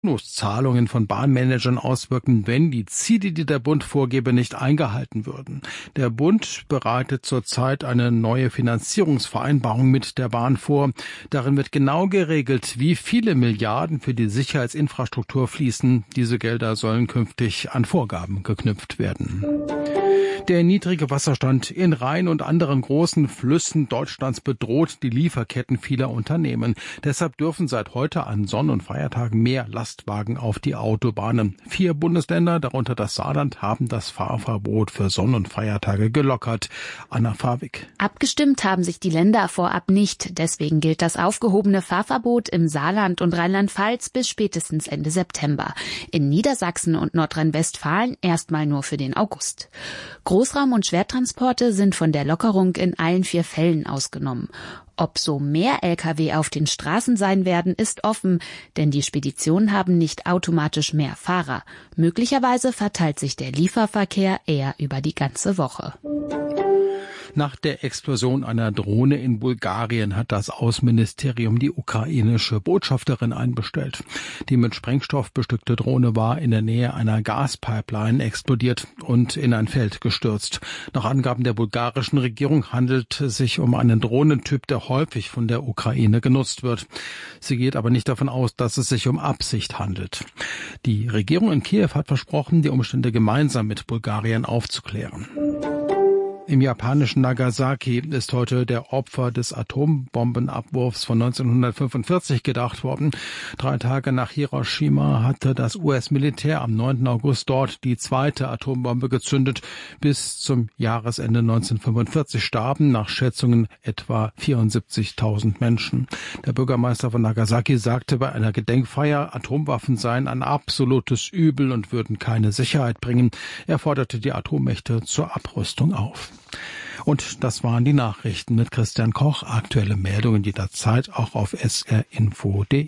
Bonuszahlungen von Bahnmanagern auswirken, wenn die Ziele, die der Bund vorgebe, nicht eingehalten würden. Der Bund bereitet zurzeit eine neue Finanzierungsvereinbarung mit der Bahn vor. Darin wird genau geregelt, wie viele Milliarden für die Sicherheitsinfrastruktur fließen. Diese Gelder sollen künftig an Vorgaben geknüpft werden. Der niedrige Wasserstand in Rhein und anderen großen Flüssen Deutschlands bedroht die Lieferketten vieler Unternehmen. Deshalb dürfen seit heute an Sonn- und Feiertagen mehr Lastwagen auf die Autobahnen. 4 Bundesländer, darunter das Saarland, haben das Fahrverbot für Sonn- und Feiertage gelockert. Anna Fawig. Abgestimmt haben sich die Länder vorab nicht. Deswegen gilt das aufgehobene Fahrverbot im Saarland und Rheinland-Pfalz bis spätestens Ende September. In Niedersachsen und Nordrhein-Westfalen erstmal nur für den August. Großraum- und Schwertransporte sind von der Lockerung in allen 4 Fällen ausgenommen. Ob so mehr Lkw auf den Straßen sein werden, ist offen, denn die Speditionen haben nicht automatisch mehr Fahrer. Möglicherweise verteilt sich der Lieferverkehr eher über die ganze Woche. Nach der Explosion einer Drohne in Bulgarien hat das Außenministerium die ukrainische Botschafterin einbestellt. Die mit Sprengstoff bestückte Drohne war in der Nähe einer Gaspipeline explodiert und in ein Feld gestürzt. Nach Angaben der bulgarischen Regierung handelt es sich um einen Drohnentyp, der häufig von der Ukraine genutzt wird. Sie geht aber nicht davon aus, dass es sich um Absicht handelt. Die Regierung in Kiew hat versprochen, die Umstände gemeinsam mit Bulgarien aufzuklären. Im japanischen Nagasaki ist heute der Opfer des Atombombenabwurfs von 1945 gedacht worden. 3 Tage nach Hiroshima hatte das US-Militär am 9. August dort die 2. Atombombe gezündet. Bis zum Jahresende 1945 starben nach Schätzungen etwa 74.000 Menschen. Der Bürgermeister von Nagasaki sagte bei einer Gedenkfeier, Atomwaffen seien ein absolutes Übel und würden keine Sicherheit bringen. Er forderte die Atommächte zur Abrüstung auf. Und das waren die Nachrichten mit Christian Koch. Aktuelle Meldungen jederzeit auch auf srinfo.de.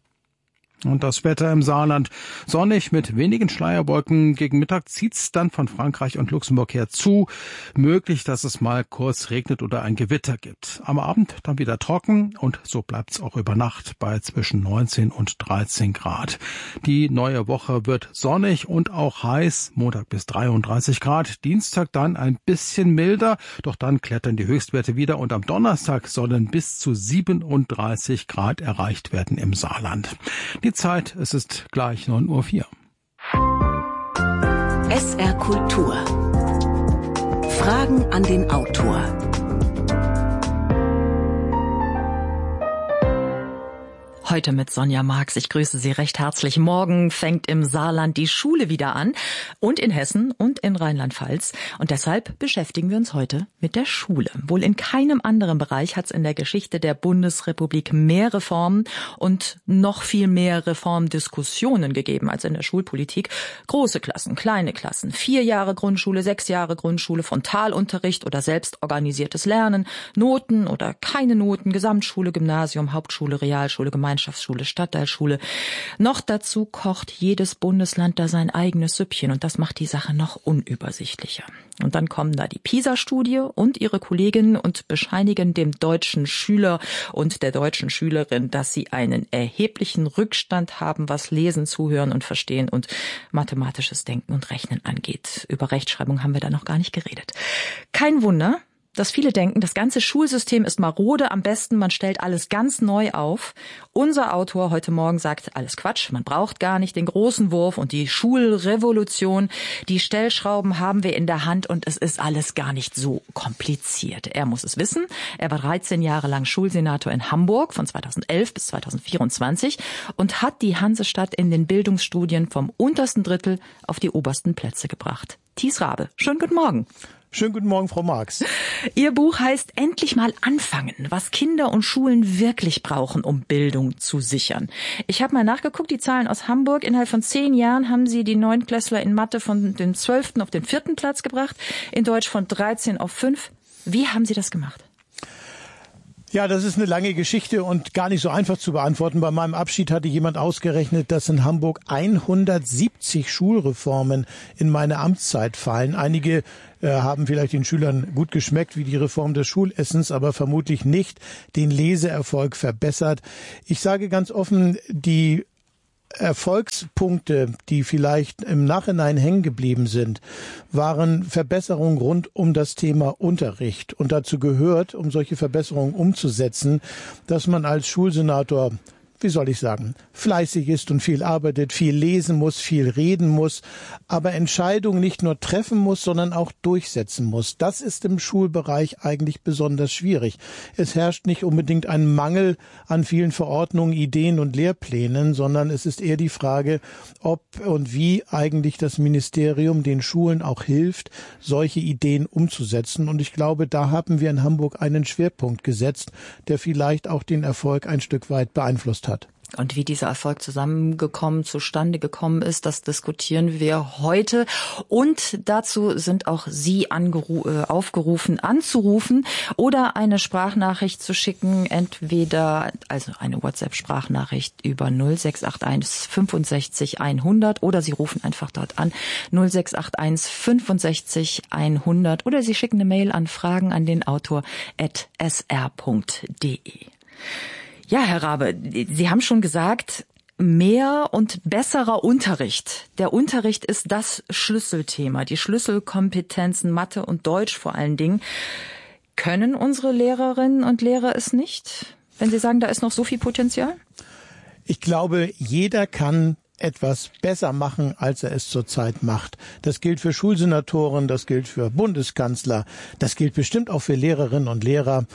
Und das Wetter im Saarland sonnig mit wenigen Schleierwolken. Gegen Mittag zieht's dann von Frankreich und Luxemburg her zu. Möglich, dass es mal kurz regnet oder ein Gewitter gibt. Am Abend dann wieder trocken und so bleibt's auch über Nacht bei zwischen 19 und 13 Grad. Die neue Woche wird sonnig und auch heiß. Montag bis 33 Grad. Dienstag dann ein bisschen milder. Doch dann klettern die Höchstwerte wieder und am Donnerstag sollen bis zu 37 Grad erreicht werden im Saarland. Die Zeit, es ist gleich 9:04 Uhr. SR Kultur. Fragen an den Autor. Heute mit Sonja Marx. Ich grüße Sie recht herzlich. Morgen fängt im Saarland die Schule wieder an und in Hessen und in Rheinland-Pfalz. Und deshalb beschäftigen wir uns heute mit der Schule. Wohl in keinem anderen Bereich hat es in der Geschichte der Bundesrepublik mehr Reformen und noch viel mehr Reformdiskussionen gegeben als in der Schulpolitik. Große Klassen, kleine Klassen, 4 Jahre Grundschule, 6 Jahre Grundschule, Frontalunterricht oder selbstorganisiertes Lernen, Noten oder keine Noten, Gesamtschule, Gymnasium, Hauptschule, Realschule, Gemeinschaftsschule, Stadtteilschule. Noch dazu kocht jedes Bundesland da sein eigenes Süppchen und das macht die Sache noch unübersichtlicher. Und dann kommen da die PISA-Studie und ihre Kolleginnen und bescheinigen dem deutschen Schüler und der deutschen Schülerin, dass sie einen erheblichen Rückstand haben, was Lesen, Zuhören und Verstehen und mathematisches Denken und Rechnen angeht. Über Rechtschreibung haben wir da noch gar nicht geredet. Kein Wunder, dass viele denken, das ganze Schulsystem ist marode, am besten man stellt alles ganz neu auf. Unser Autor heute Morgen sagt, alles Quatsch, man braucht gar nicht den großen Wurf und die Schulrevolution. Die Stellschrauben haben wir in der Hand und es ist alles gar nicht so kompliziert. Er muss es wissen. Er war 13 Jahre lang Schulsenator in Hamburg von 2011 bis 2024 und hat die Hansestadt in den Bildungsstudien vom untersten Drittel auf die obersten Plätze gebracht. Thies Rabe, schönen guten Morgen. Schönen guten Morgen, Frau Marx. Ihr Buch heißt Endlich mal anfangen, was Kinder und Schulen wirklich brauchen, um Bildung zu sichern. Ich habe mal nachgeguckt, die Zahlen aus Hamburg. Innerhalb von 10 Jahren haben Sie die Neunklässler in Mathe von dem 12. auf den 4. Platz gebracht, in Deutsch von 13 auf 5. Wie haben Sie das gemacht? Ja, das ist eine lange Geschichte und gar nicht so einfach zu beantworten. Bei meinem Abschied hatte jemand ausgerechnet, dass in Hamburg 170 Schulreformen in meine Amtszeit fallen. Einige haben vielleicht den Schülern gut geschmeckt, wie die Reform des Schulessens, aber vermutlich nicht den Leseerfolg verbessert. Ich sage ganz offen, die Erfolgspunkte, die vielleicht im Nachhinein hängen geblieben sind, waren Verbesserungen rund um das Thema Unterricht. Und dazu gehört, um solche Verbesserungen umzusetzen, dass man als Schulsenator, wie soll ich sagen, fleißig ist und viel arbeitet, viel lesen muss, viel reden muss, aber Entscheidungen nicht nur treffen muss, sondern auch durchsetzen muss. Das ist im Schulbereich eigentlich besonders schwierig. Es herrscht nicht unbedingt ein Mangel an vielen Verordnungen, Ideen und Lehrplänen, sondern es ist eher die Frage, ob und wie eigentlich das Ministerium den Schulen auch hilft, solche Ideen umzusetzen. Und ich glaube, da haben wir in Hamburg einen Schwerpunkt gesetzt, der vielleicht auch den Erfolg ein Stück weit beeinflusst hat. Und wie dieser Erfolg zustande gekommen ist, das diskutieren wir heute. Und dazu sind auch Sie aufgerufen, anzurufen oder eine Sprachnachricht zu schicken. Entweder also eine WhatsApp-Sprachnachricht über 0681 65 100 oder Sie rufen einfach dort an 0681 65 100 oder Sie schicken eine Mail an fragen@sr.de. Ja, Herr Rabe, Sie haben schon gesagt, mehr und besserer Unterricht. Der Unterricht ist das Schlüsselthema, die Schlüsselkompetenzen Mathe und Deutsch vor allen Dingen. Können unsere Lehrerinnen und Lehrer es nicht, wenn Sie sagen, da ist noch so viel Potenzial? Ich glaube, jeder kann etwas besser machen, als er es zurzeit macht. Das gilt für Schulsenatoren, das gilt für Bundeskanzler, das gilt bestimmt auch für Lehrerinnen und Lehrer.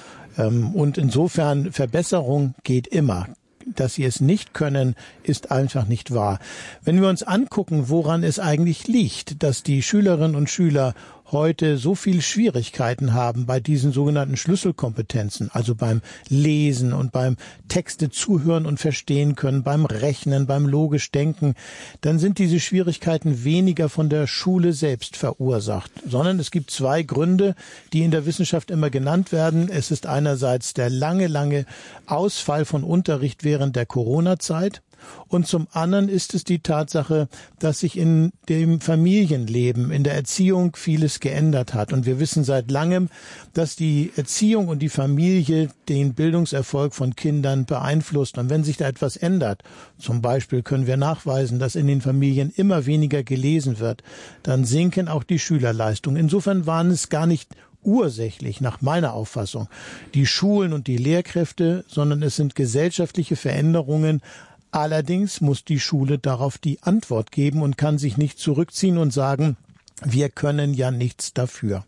Und insofern, Verbesserung geht immer. Dass sie es nicht können, ist einfach nicht wahr. Wenn wir uns angucken, woran es eigentlich liegt, dass die Schülerinnen und Schüler heute so viel Schwierigkeiten haben bei diesen sogenannten Schlüsselkompetenzen, also beim Lesen und beim Texte zuhören und verstehen können, beim Rechnen, beim logisch Denken, dann sind diese Schwierigkeiten weniger von der Schule selbst verursacht, sondern es gibt zwei Gründe, die in der Wissenschaft immer genannt werden. Es ist einerseits der lange Ausfall von Unterricht während der Corona-Zeit. Und zum anderen ist es die Tatsache, dass sich in dem Familienleben, in der Erziehung vieles geändert hat. Und wir wissen seit langem, dass die Erziehung und die Familie den Bildungserfolg von Kindern beeinflusst. Und wenn sich da etwas ändert, zum Beispiel können wir nachweisen, dass in den Familien immer weniger gelesen wird, dann sinken auch die Schülerleistungen. Insofern waren es gar nicht ursächlich, nach meiner Auffassung, die Schulen und die Lehrkräfte, sondern es sind gesellschaftliche Veränderungen. Allerdings muss die Schule darauf die Antwort geben und kann sich nicht zurückziehen und sagen, wir können ja nichts dafür.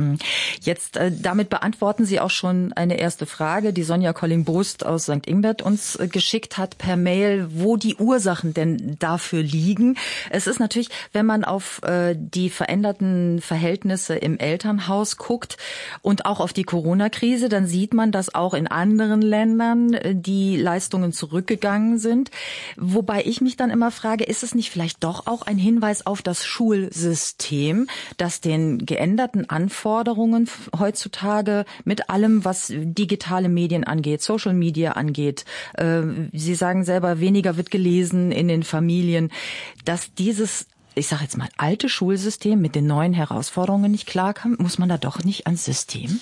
Jetzt damit beantworten Sie auch schon eine erste Frage, die Sonja Colling-Brust aus St. Ingbert uns geschickt hat per Mail, wo die Ursachen denn dafür liegen. Es ist natürlich, wenn man auf die veränderten Verhältnisse im Elternhaus guckt und auch auf die Corona-Krise, dann sieht man, dass auch in anderen Ländern die Leistungen zurückgegangen sind. Wobei ich mich dann immer frage, ist es nicht vielleicht doch auch ein Hinweis auf das Schulsystem, das den geänderten Anforderungen heutzutage mit allem, was digitale Medien angeht, Social Media angeht. Sie sagen selber, weniger wird gelesen in den Familien, dass dieses, ich sage jetzt mal, alte Schulsystem mit den neuen Herausforderungen nicht klarkam. Muss man da doch nicht ans System?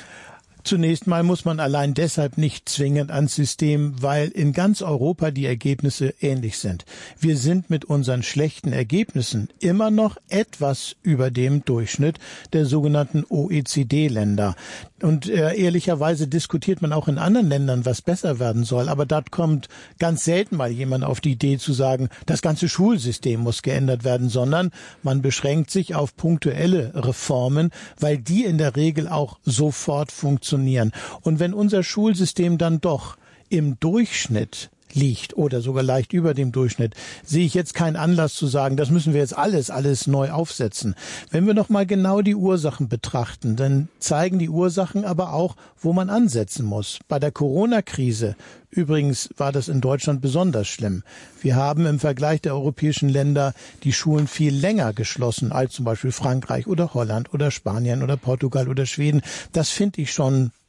Zunächst mal muss man allein deshalb nicht zwingend ans System, weil in ganz Europa die Ergebnisse ähnlich sind. Wir sind mit unseren schlechten Ergebnissen immer noch etwas über dem Durchschnitt der sogenannten OECD-Länder. Und ehrlicherweise diskutiert man auch in anderen Ländern, was besser werden soll. Aber dort kommt ganz selten mal jemand auf die Idee zu sagen, das ganze Schulsystem muss geändert werden, sondern man beschränkt sich auf punktuelle Reformen, weil die in der Regel auch sofort funktionieren. Und wenn unser Schulsystem dann doch im Durchschnitt liegt oder sogar leicht über dem Durchschnitt, sehe ich jetzt keinen Anlass zu sagen, das müssen wir jetzt alles neu aufsetzen. Wenn wir noch mal genau die Ursachen betrachten, dann zeigen die Ursachen aber auch, wo man ansetzen muss. Bei der Corona-Krise übrigens war das in Deutschland besonders schlimm. Wir haben im Vergleich der europäischen Länder die Schulen viel länger geschlossen als zum Beispiel Frankreich oder Holland oder Spanien oder Portugal oder Schweden. Das finde ich schon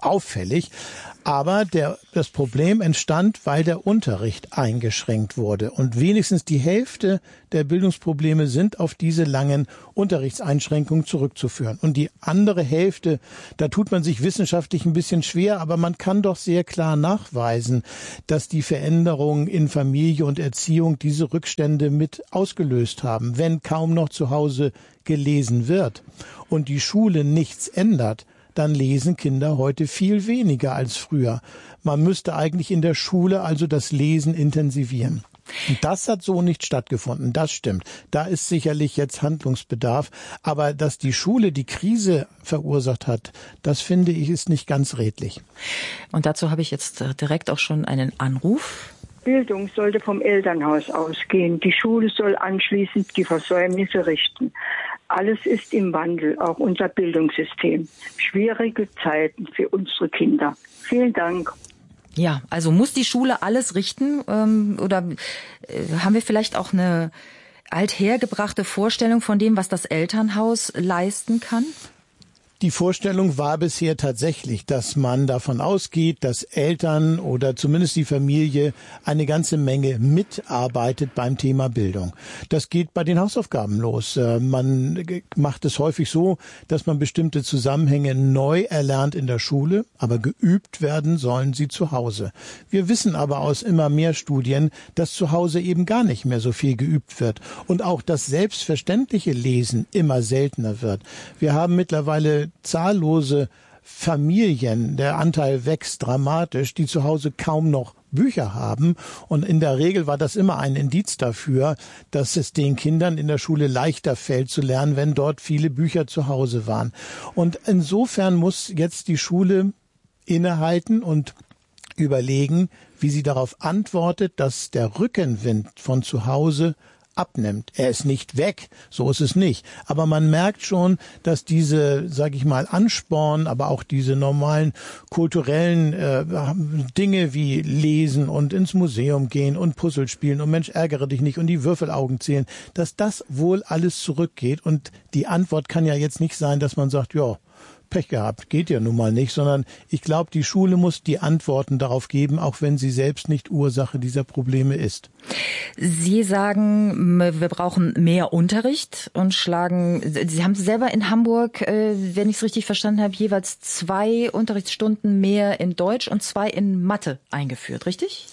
auffällig. Aber das Problem entstand, weil der Unterricht eingeschränkt wurde. Und wenigstens die Hälfte der Bildungsprobleme sind auf diese langen Unterrichtseinschränkungen zurückzuführen. Und die andere Hälfte, da tut man sich wissenschaftlich ein bisschen schwer, aber man kann doch sehr klar nachweisen, dass die Veränderungen in Familie und Erziehung diese Rückstände mit ausgelöst haben. Wenn kaum noch zu Hause gelesen wird und die Schule nichts ändert, dann lesen Kinder heute viel weniger als früher. Man müsste eigentlich in der Schule also das Lesen intensivieren. Und das hat so nicht stattgefunden, das stimmt. Da ist sicherlich jetzt Handlungsbedarf. Aber dass die Schule die Krise verursacht hat, das finde ich ist nicht ganz redlich. Und dazu habe ich jetzt direkt auch schon einen Anruf. Bildung sollte vom Elternhaus ausgehen. Die Schule soll anschließend die Versäumnisse richten. Alles ist im Wandel, auch unser Bildungssystem. Schwierige Zeiten für unsere Kinder. Vielen Dank. Ja, also muss die Schule alles richten? Oder haben wir vielleicht auch eine althergebrachte Vorstellung von dem, was das Elternhaus leisten kann? Die Vorstellung war bisher tatsächlich, dass man davon ausgeht, dass Eltern oder zumindest die Familie eine ganze Menge mitarbeitet beim Thema Bildung. Das geht bei den Hausaufgaben los. Man macht es häufig so, dass man bestimmte Zusammenhänge neu erlernt in der Schule, aber geübt werden sollen sie zu Hause. Wir wissen aber aus immer mehr Studien, dass zu Hause eben gar nicht mehr so viel geübt wird und auch das selbstverständliche Lesen immer seltener wird. Wir haben mittlerweile zahllose Familien, der Anteil wächst dramatisch, die zu Hause kaum noch Bücher haben. Und in der Regel war das immer ein Indiz dafür, dass es den Kindern in der Schule leichter fällt zu lernen, wenn dort viele Bücher zu Hause waren. Und insofern muss jetzt die Schule innehalten und überlegen, wie sie darauf antwortet, dass der Rückenwind von zu Hause abnimmt. Er ist nicht weg, so ist es nicht. Aber man merkt schon, dass diese, sage ich mal, Ansporn, aber auch diese normalen kulturellen Dinge wie Lesen und ins Museum gehen und Puzzle spielen und Mensch, ärgere dich nicht und die Würfelaugen zählen, dass das wohl alles zurückgeht. Und die Antwort kann ja jetzt nicht sein, dass man sagt, ja, Pech gehabt, geht ja nun mal nicht, sondern ich glaube, die Schule muss die Antworten darauf geben, auch wenn sie selbst nicht Ursache dieser Probleme ist. Sie sagen, wir brauchen mehr Unterricht und schlagen, Sie haben selber in Hamburg, wenn ich es richtig verstanden habe, jeweils 2 Unterrichtsstunden mehr in Deutsch und 2 in Mathe eingeführt, richtig?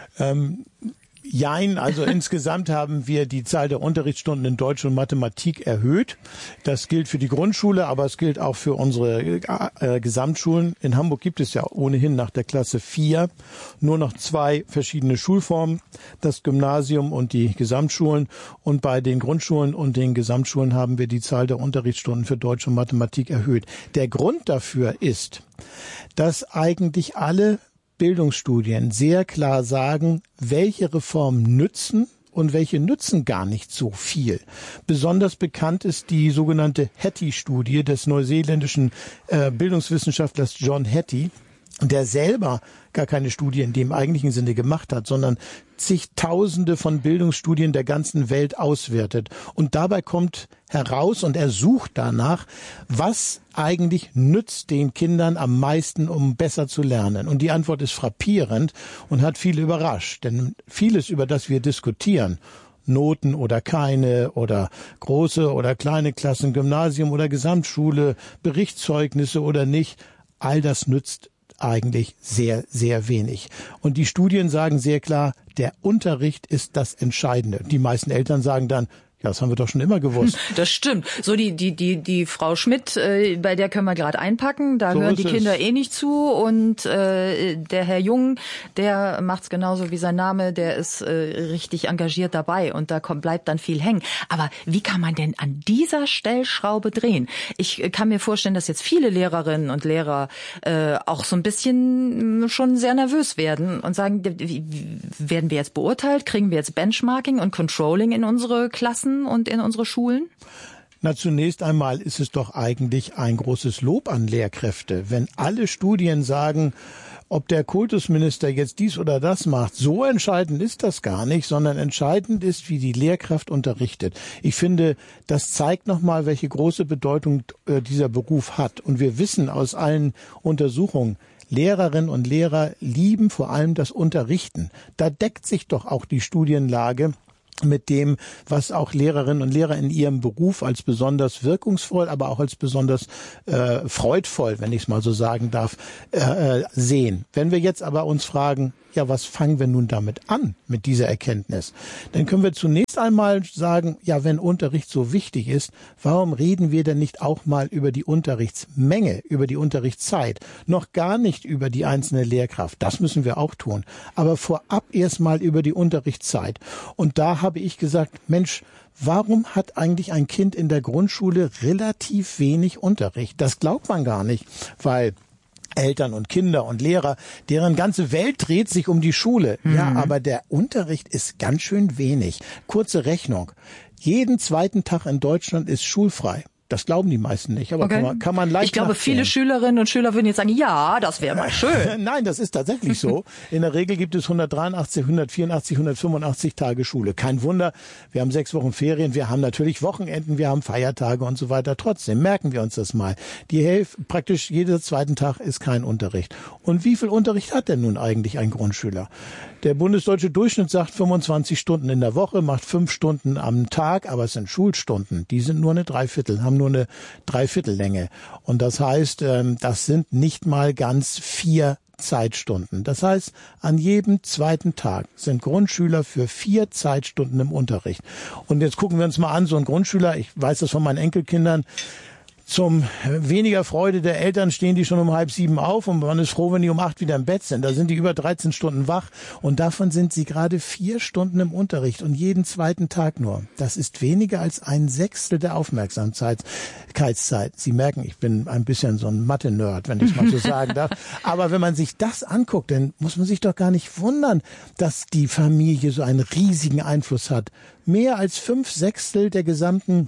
Jein, also insgesamt haben wir die Zahl der Unterrichtsstunden in Deutsch und Mathematik erhöht. Das gilt für die Grundschule, aber es gilt auch für unsere Gesamtschulen. In Hamburg gibt es ja ohnehin nach der Klasse 4 nur noch 2 verschiedene Schulformen, das Gymnasium und die Gesamtschulen. Und bei den Grundschulen und den Gesamtschulen haben wir die Zahl der Unterrichtsstunden für Deutsch und Mathematik erhöht. Der Grund dafür ist, dass eigentlich alle Bildungsstudien sehr klar sagen, welche Reformen nützen und welche nützen gar nicht so viel. Besonders bekannt ist die sogenannte Hattie-Studie des neuseeländischen Bildungswissenschaftlers John Hattie, der selber gar keine Studie in dem eigentlichen Sinne gemacht hat, sondern zigtausende von Bildungsstudien der ganzen Welt auswertet. Und dabei kommt heraus und er sucht danach, was eigentlich nützt den Kindern am meisten, um besser zu lernen. Und die Antwort ist frappierend und hat viele überrascht. Denn vieles, über das wir diskutieren, Noten oder keine oder große oder kleine Klassen, Gymnasium oder Gesamtschule, Berichtszeugnisse oder nicht, all das nützt eigentlich sehr, sehr wenig. Und die Studien sagen sehr klar, der Unterricht ist das Entscheidende. Die meisten Eltern sagen dann, ja, das haben wir doch schon immer gewusst. Das stimmt. So die Frau Schmidt, bei der können wir gerade einpacken. Da so hören die Kinder nicht zu. Und der Herr Jung, der macht's genauso wie sein Name. Der ist richtig engagiert dabei. Und da bleibt dann viel hängen. Aber wie kann man denn an dieser Stellschraube drehen? Ich kann mir vorstellen, dass jetzt viele Lehrerinnen und Lehrer auch so ein bisschen schon sehr nervös werden und sagen, werden wir jetzt beurteilt? Kriegen wir jetzt Benchmarking und Controlling in unsere Klassen und in unsere Schulen? Na, zunächst einmal ist es doch eigentlich ein großes Lob an Lehrkräfte. Wenn alle Studien sagen, ob der Kultusminister jetzt dies oder das macht, so entscheidend ist das gar nicht, sondern entscheidend ist, wie die Lehrkraft unterrichtet. Ich finde, das zeigt nochmal, welche große Bedeutung dieser Beruf hat. Und wir wissen aus allen Untersuchungen, Lehrerinnen und Lehrer lieben vor allem das Unterrichten. Da deckt sich doch auch die Studienlage mit dem, was auch Lehrerinnen und Lehrer in ihrem Beruf als besonders wirkungsvoll, aber auch als besonders freudvoll, wenn ich es mal so sagen darf, sehen. Wenn wir jetzt aber uns fragen, ja, was fangen wir nun damit an, mit dieser Erkenntnis? Dann können wir zunächst einmal sagen, ja, wenn Unterricht so wichtig ist, warum reden wir denn nicht auch mal über die Unterrichtsmenge, über die Unterrichtszeit, noch gar nicht über die einzelne Lehrkraft? Das müssen wir auch tun. Aber vorab erst mal über die Unterrichtszeit. Und da habe ich gesagt, Mensch, warum hat eigentlich ein Kind in der Grundschule relativ wenig Unterricht? Das glaubt man gar nicht, weil Eltern und Kinder und Lehrer, deren ganze Welt dreht sich um die Schule. Ja, aber der Unterricht ist ganz schön wenig. Kurze Rechnung. Jeden zweiten Tag in Deutschland ist schulfrei. Das glauben die meisten nicht, aber okay. kann man leicht Ich glaube, nachzählen. viele Schülerinnen und Schüler würden jetzt sagen, ja, das wäre mal schön. Nein, das ist tatsächlich so. In der Regel gibt es 183, 184, 185 Tage Schule. Kein Wunder, wir haben 6 Wochen Ferien, wir haben natürlich Wochenenden, wir haben Feiertage und so weiter. Trotzdem merken wir uns das mal. Die Hälfte, praktisch jeder zweiten Tag ist kein Unterricht. Und wie viel Unterricht hat denn nun eigentlich ein Grundschüler? Der bundesdeutsche Durchschnitt sagt 25 Stunden in der Woche, macht 5 Stunden am Tag, aber es sind Schulstunden. Die sind nur eine Dreiviertel, haben nur eine Dreiviertellänge. Und das heißt, das sind nicht mal ganz 4 Zeitstunden. Das heißt, an jedem zweiten Tag sind Grundschüler für 4 Zeitstunden im Unterricht. Und jetzt gucken wir uns mal an, so ein Grundschüler, ich weiß das von meinen Enkelkindern, zum weniger Freude der Eltern stehen die schon um 6:30 auf und man ist froh, wenn die um 8 wieder im Bett sind. Da sind die über 13 Stunden wach und davon sind sie gerade 4 Stunden im Unterricht und jeden zweiten Tag nur. Das ist weniger als 1/6 der Aufmerksamkeitszeit. Sie merken, ich bin ein bisschen so ein Mathe-Nerd, wenn ich es mal so sagen darf. Aber wenn man sich das anguckt, dann muss man sich doch gar nicht wundern, dass die Familie so einen riesigen Einfluss hat. Mehr als 5/6 der gesamten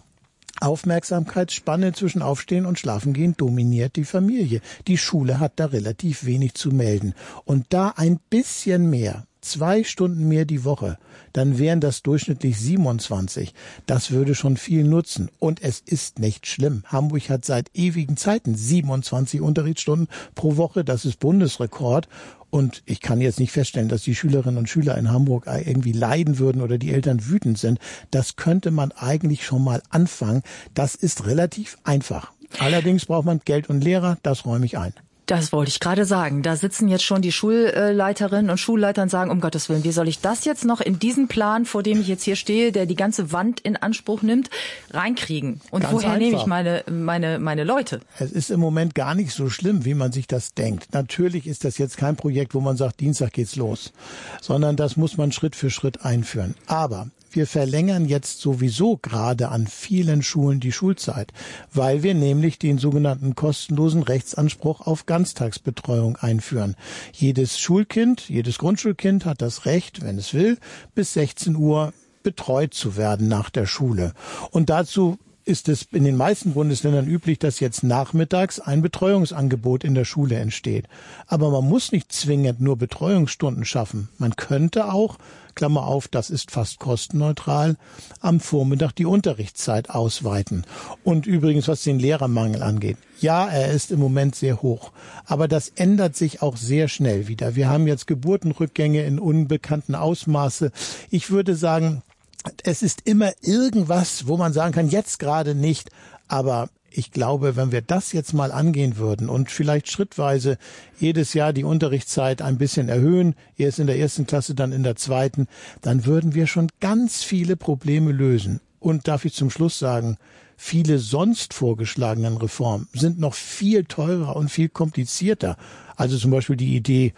Aufmerksamkeitsspanne zwischen Aufstehen und Schlafengehen dominiert die Familie. Die Schule hat da relativ wenig zu melden. Und da ein bisschen mehr, 2 Stunden mehr die Woche, dann wären das durchschnittlich 27. Das würde schon viel nutzen. Und es ist nicht schlimm. Hamburg hat seit ewigen Zeiten 27 Unterrichtsstunden pro Woche. Das ist Bundesrekord. Und ich kann jetzt nicht feststellen, dass die Schülerinnen und Schüler in Hamburg irgendwie leiden würden oder die Eltern wütend sind. Das könnte man eigentlich schon mal anfangen. Das ist relativ einfach. Allerdings braucht man Geld und Lehrer, das räume ich ein. Das wollte ich gerade sagen. Da sitzen jetzt schon die Schulleiterinnen und Schulleiter und sagen, um Gottes Willen, wie soll ich das jetzt noch in diesen Plan, vor dem ich jetzt hier stehe, der die ganze Wand in Anspruch nimmt, reinkriegen? Und ganz woher einfach. Nehme ich meine Leute? Es ist im Moment gar nicht so schlimm, wie man sich das denkt. Natürlich ist das jetzt kein Projekt, wo man sagt, Dienstag geht's los, sondern das muss man Schritt für Schritt einführen. Aber wir verlängern jetzt sowieso gerade an vielen Schulen die Schulzeit, weil wir nämlich den sogenannten kostenlosen Rechtsanspruch auf Ganztagsbetreuung einführen. Jedes Schulkind, jedes Grundschulkind hat das Recht, wenn es will, bis 16 Uhr betreut zu werden nach der Schule. Und dazu ist es in den meisten Bundesländern üblich, dass jetzt nachmittags ein Betreuungsangebot in der Schule entsteht. Aber man muss nicht zwingend nur Betreuungsstunden schaffen. Man könnte auch, Klammer auf, das ist fast kostenneutral, am Vormittag die Unterrichtszeit ausweiten. Und übrigens, was den Lehrermangel angeht. Ja, er ist im Moment sehr hoch. Aber das ändert sich auch sehr schnell wieder. Wir haben jetzt Geburtenrückgänge in unbekannten Ausmaße. Ich würde sagen, es ist immer irgendwas, wo man sagen kann, jetzt gerade nicht, aber ich glaube, wenn wir das jetzt mal angehen würden und vielleicht schrittweise jedes Jahr die Unterrichtszeit ein bisschen erhöhen, erst in der 1. Klasse, dann in der 2., dann würden wir schon ganz viele Probleme lösen. Und darf ich zum Schluss sagen, viele sonst vorgeschlagenen Reformen sind noch viel teurer und viel komplizierter. Also zum Beispiel die Idee,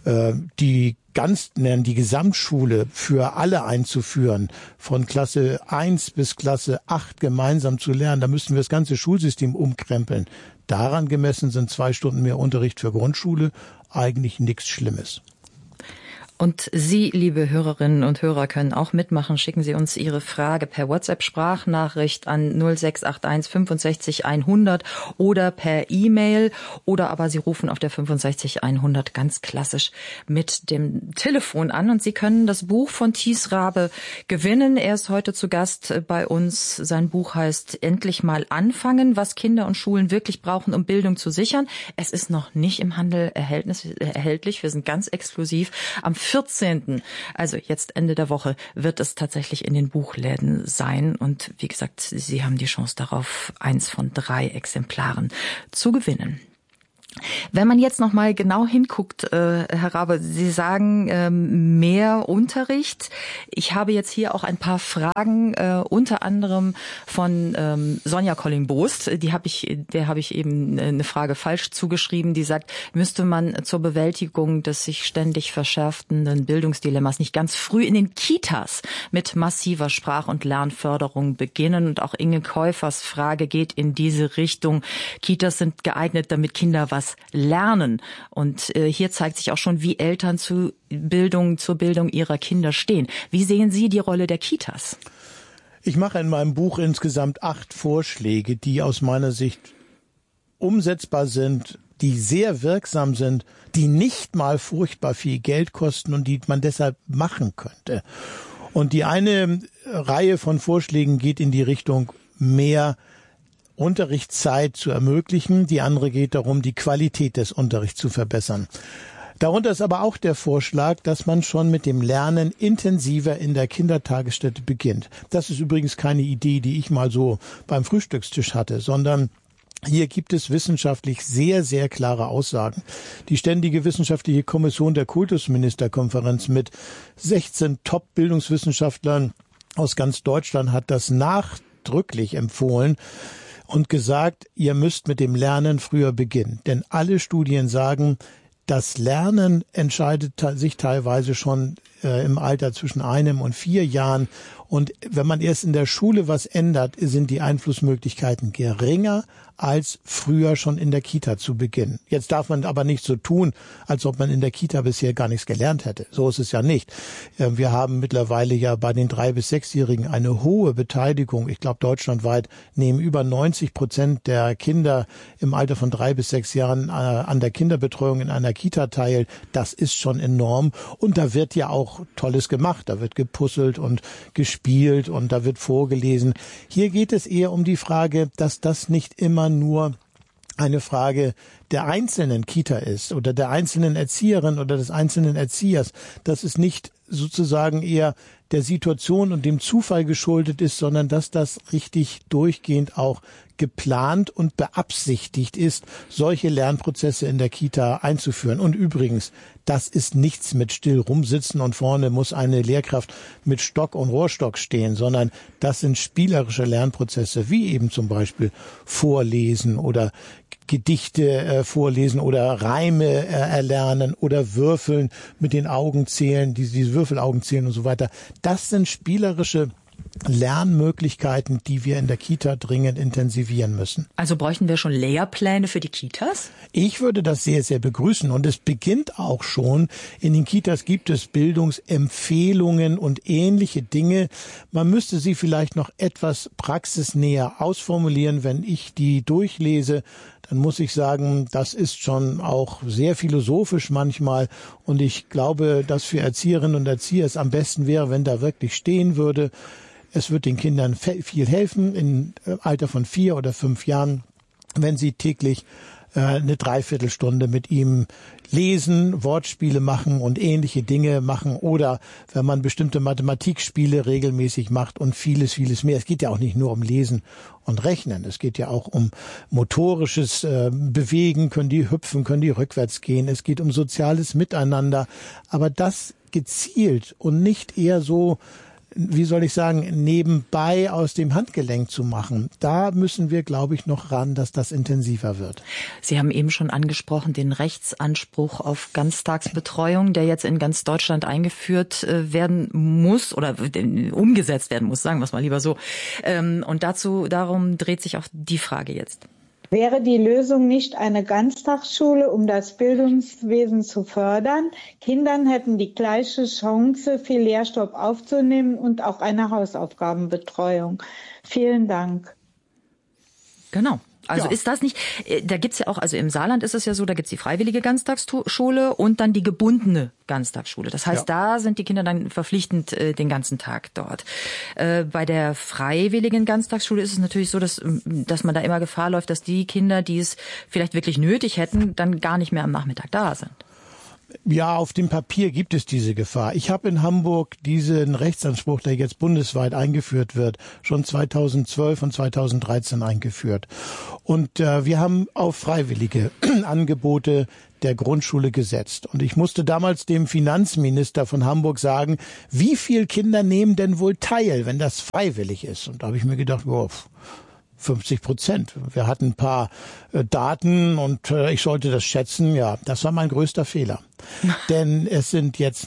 die Gesamtschule für alle einzuführen, von Klasse 1 bis Klasse 8 gemeinsam zu lernen. Da müssten wir das ganze Schulsystem umkrempeln. Daran gemessen sind 2 Stunden mehr Unterricht für Grundschule eigentlich nichts Schlimmes. Und Sie, liebe Hörerinnen und Hörer, können auch mitmachen. Schicken Sie uns Ihre Frage per WhatsApp-Sprachnachricht an 0681 65 100 oder per E-Mail. Oder aber Sie rufen auf der 65 100 ganz klassisch mit dem Telefon an. Und Sie können das Buch von Thies Rabe gewinnen. Er ist heute zu Gast bei uns. Sein Buch heißt Endlich mal anfangen, was Kinder und Schulen wirklich brauchen, um Bildung zu sichern. Es ist noch nicht im Handel erhältlich. Wir sind ganz exklusiv. Am 14., also jetzt Ende der Woche, wird es tatsächlich in den Buchläden sein. Und wie gesagt, Sie haben die Chance darauf, 1 von 3 Exemplaren zu gewinnen. Wenn man jetzt noch mal genau hinguckt, Herr Rabe, Sie sagen mehr Unterricht. Ich habe jetzt hier auch ein paar Fragen, unter anderem von Sonja Colling-Bost. Der habe ich eben eine Frage falsch zugeschrieben. Die sagt, müsste man zur Bewältigung des sich ständig verschärfenden Bildungsdilemmas nicht ganz früh in den Kitas mit massiver Sprach- und Lernförderung beginnen? Und auch Inge Käufers Frage geht in diese Richtung. Kitas sind geeignet, damit Kinder was lernen. Und hier zeigt sich auch schon, wie Eltern zur Bildung ihrer Kinder stehen. Wie sehen Sie die Rolle der Kitas? Ich mache in meinem Buch insgesamt 8 Vorschläge, die aus meiner Sicht umsetzbar sind, die sehr wirksam sind, die nicht mal furchtbar viel Geld kosten und die man deshalb machen könnte. Und die eine Reihe von Vorschlägen geht in die Richtung mehr Unterrichtszeit zu ermöglichen. Die andere geht darum, die Qualität des Unterrichts zu verbessern. Darunter ist aber auch der Vorschlag, dass man schon mit dem Lernen intensiver in der Kindertagesstätte beginnt. Das ist übrigens keine Idee, die ich mal so beim Frühstückstisch hatte, sondern hier gibt es wissenschaftlich sehr, sehr klare Aussagen. Die Ständige Wissenschaftliche Kommission der Kultusministerkonferenz mit 16 Top-Bildungswissenschaftlern aus ganz Deutschland hat das nachdrücklich empfohlen und gesagt, ihr müsst mit dem Lernen früher beginnen. Denn alle Studien sagen, das Lernen entscheidet sich teilweise schon im Alter zwischen 1 und 4 Jahren. Und wenn man erst in der Schule was ändert, sind die Einflussmöglichkeiten geringer, als früher schon in der Kita zu beginnen. Jetzt darf man aber nicht so tun, als ob man in der Kita bisher gar nichts gelernt hätte. So ist es ja nicht. Wir haben mittlerweile ja bei den 3- bis 6-Jährigen eine hohe Beteiligung. Ich glaube, deutschlandweit nehmen über 90% der Kinder im Alter von 3 bis 6 Jahren an der Kinderbetreuung in einer Kita teil. Das ist schon enorm. Und da wird ja auch Tolles gemacht. Da wird gepuzzelt und gespielt und da wird vorgelesen. Hier geht es eher um die Frage, dass das nicht immer nur eine Frage der einzelnen Kita ist oder der einzelnen Erzieherin oder des einzelnen Erziehers, dass es nicht sozusagen eher der Situation und dem Zufall geschuldet ist, sondern dass das richtig durchgehend auch geplant und beabsichtigt ist, solche Lernprozesse in der Kita einzuführen. Und übrigens, das ist nichts mit still rumsitzen und vorne muss eine Lehrkraft mit Stock und Rohrstock stehen, sondern das sind spielerische Lernprozesse, wie eben zum Beispiel Vorlesen oder Gedichte vorlesen oder Reime erlernen oder Würfeln mit den Augen zählen, diese Würfelaugen zählen und so weiter. Das sind spielerische Lernmöglichkeiten, die wir in der Kita dringend intensivieren müssen. Also bräuchten wir schon Lehrpläne für die Kitas? Ich würde das sehr, sehr begrüßen. Und es beginnt auch schon. In den Kitas gibt es Bildungsempfehlungen und ähnliche Dinge. Man müsste sie vielleicht noch etwas praxisnäher ausformulieren. Wenn ich die durchlese, dann muss ich sagen, das ist schon auch sehr philosophisch manchmal. Und ich glaube, dass für Erzieherinnen und Erzieher es am besten wäre, wenn da wirklich stehen würde, es wird den Kindern viel helfen im Alter von 4 oder 5 Jahren, wenn sie täglich eine Dreiviertelstunde mit ihm lesen, Wortspiele machen und ähnliche Dinge machen oder wenn man bestimmte Mathematikspiele regelmäßig macht und vieles, vieles mehr. Es geht ja auch nicht nur um Lesen und Rechnen. Es geht ja auch um motorisches Bewegen, können die hüpfen, können die rückwärts gehen. Es geht um soziales Miteinander. Aber das gezielt und nicht eher so, wie soll ich sagen, nebenbei aus dem Handgelenk zu machen. Da müssen wir, glaube ich, noch ran, dass das intensiver wird. Sie haben eben schon angesprochen, den Rechtsanspruch auf Ganztagsbetreuung, der jetzt in ganz Deutschland eingeführt werden muss oder umgesetzt werden muss, sagen wir es mal lieber so. Und darum dreht sich auch die Frage jetzt. Wäre die Lösung nicht eine Ganztagsschule, um das Bildungswesen zu fördern? Kindern hätten die gleiche Chance, viel Lehrstoff aufzunehmen und auch eine Hausaufgabenbetreuung. Vielen Dank. Genau. Also ist das nicht, da gibt's ja auch, also im Saarland ist es ja so, da gibt's die freiwillige Ganztagsschule und dann die gebundene Ganztagsschule. Das heißt, da sind die Kinder dann verpflichtend den ganzen Tag dort. Bei der freiwilligen Ganztagsschule ist es natürlich so, dass man da immer Gefahr läuft, dass die Kinder, die es vielleicht wirklich nötig hätten, dann gar nicht mehr am Nachmittag da sind. Ja, auf dem Papier gibt es diese Gefahr. Ich habe in Hamburg diesen Rechtsanspruch, der jetzt bundesweit eingeführt wird, schon 2012 und 2013 eingeführt. Und wir haben auf freiwillige Angebote der Grundschule gesetzt. Und ich musste damals dem Finanzminister von Hamburg sagen, wie viel Kinder nehmen denn wohl teil, wenn das freiwillig ist? Und da habe ich mir gedacht, 50%. Wir hatten ein paar Daten und ich sollte das schätzen. Ja, das war mein größter Fehler. Denn es sind jetzt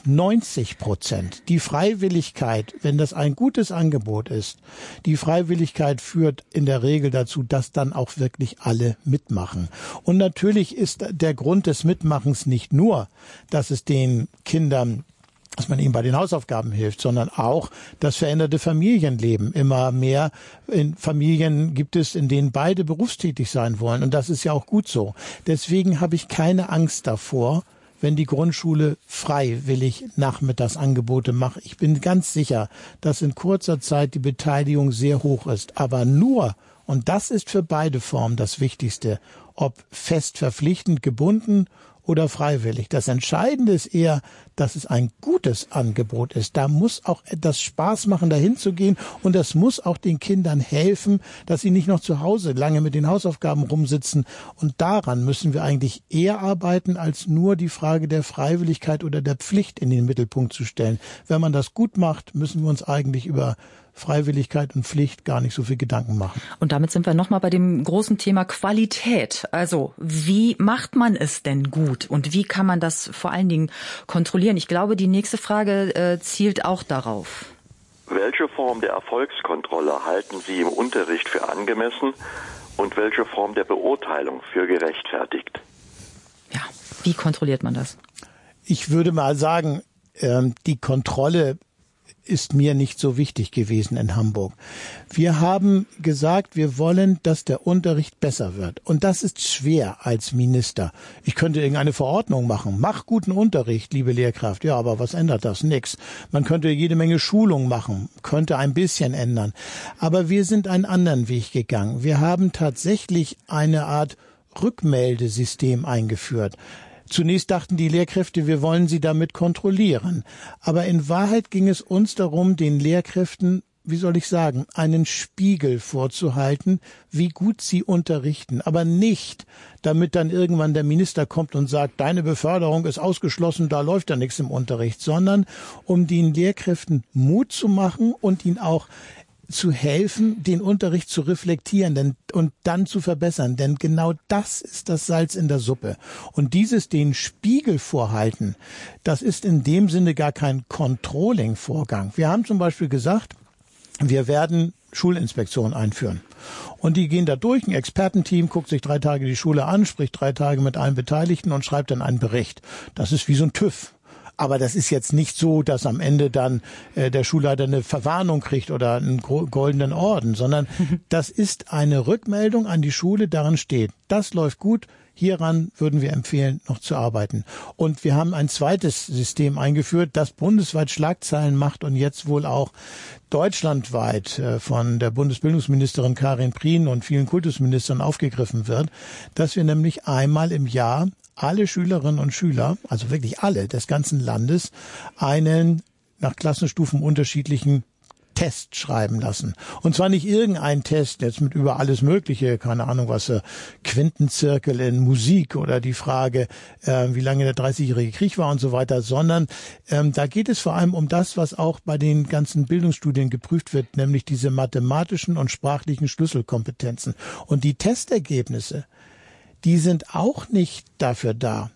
90%. Die Freiwilligkeit, wenn das ein gutes Angebot ist, die Freiwilligkeit führt in der Regel dazu, dass dann auch wirklich alle mitmachen. Und natürlich ist der Grund des Mitmachens nicht nur, dass es den Kindern, dass man ihnen bei den Hausaufgaben hilft, sondern auch das veränderte Familienleben. Immer mehr in Familien gibt es, in denen beide berufstätig sein wollen. Und das ist ja auch gut so. Deswegen habe ich keine Angst davor, wenn die Grundschule freiwillig Nachmittagsangebote macht. Ich bin ganz sicher, dass in kurzer Zeit die Beteiligung sehr hoch ist. Aber nur, und das ist für beide Formen das Wichtigste, ob fest verpflichtend gebunden oder freiwillig. Das Entscheidende ist eher, dass es ein gutes Angebot ist. Da muss auch etwas Spaß machen, dahin zu gehen. Und das muss auch den Kindern helfen, dass sie nicht noch zu Hause lange mit den Hausaufgaben rumsitzen. Und daran müssen wir eigentlich eher arbeiten, als nur die Frage der Freiwilligkeit oder der Pflicht in den Mittelpunkt zu stellen. Wenn man das gut macht, müssen wir uns eigentlich über Freiwilligkeit und Pflicht gar nicht so viel Gedanken machen. Und damit sind wir nochmal bei dem großen Thema Qualität. Also wie macht man es denn gut und wie kann man das vor allen Dingen kontrollieren? Ich glaube, die nächste Frage zielt auch darauf. Welche Form der Erfolgskontrolle halten Sie im Unterricht für angemessen und welche Form der Beurteilung für gerechtfertigt? Ja, wie kontrolliert man das? Ich würde mal sagen, die Kontrolle ist mir nicht so wichtig gewesen in Hamburg. Wir haben gesagt, wir wollen, dass der Unterricht besser wird. Und das ist schwer als Minister. Ich könnte irgendeine Verordnung machen. Mach guten Unterricht, liebe Lehrkraft. Ja, aber was ändert das? Nix. Man könnte jede Menge Schulung machen, könnte ein bisschen ändern. Aber wir sind einen anderen Weg gegangen. Wir haben tatsächlich eine Art Rückmeldesystem eingeführt. Zunächst dachten die Lehrkräfte, wir wollen sie damit kontrollieren. Aber in Wahrheit ging es uns darum, den Lehrkräften, wie soll ich sagen, einen Spiegel vorzuhalten, wie gut sie unterrichten. Aber nicht, damit dann irgendwann der Minister kommt und sagt, deine Beförderung ist ausgeschlossen, da läuft ja nichts im Unterricht, sondern um den Lehrkräften Mut zu machen und ihnen auch zu helfen, den Unterricht zu reflektieren und dann zu verbessern. Denn genau das ist das Salz in der Suppe. Und dieses den Spiegel vorhalten, das ist in dem Sinne gar kein Controlling-Vorgang. Wir haben zum Beispiel gesagt, wir werden Schulinspektionen einführen. Und die gehen da durch, ein Expertenteam guckt sich 3 Tage die Schule an, spricht 3 Tage mit allen Beteiligten und schreibt dann einen Bericht. Das ist wie so ein TÜV. Aber das ist jetzt nicht so, dass am Ende dann der Schulleiter eine Verwarnung kriegt oder einen goldenen Orden, sondern das ist eine Rückmeldung an die Schule, darin steht, das läuft gut, hieran würden wir empfehlen, noch zu arbeiten. Und wir haben ein zweites System eingeführt, das bundesweit Schlagzeilen macht und jetzt wohl auch deutschlandweit von der Bundesbildungsministerin Karin Prien und vielen Kultusministern aufgegriffen wird, dass wir nämlich einmal im Jahr alle Schülerinnen und Schüler, also wirklich alle des ganzen Landes, einen nach Klassenstufen unterschiedlichen Test schreiben lassen. Und zwar nicht irgendein Test, jetzt mit über alles Mögliche, keine Ahnung was, Quintenzirkel in Musik oder die Frage, wie lange der 30-jährige Krieg war und so weiter, sondern da geht es vor allem um das, was auch bei den ganzen Bildungsstudien geprüft wird, nämlich diese mathematischen und sprachlichen Schlüsselkompetenzen. Und die Testergebnisse, die sind auch nicht dafür da,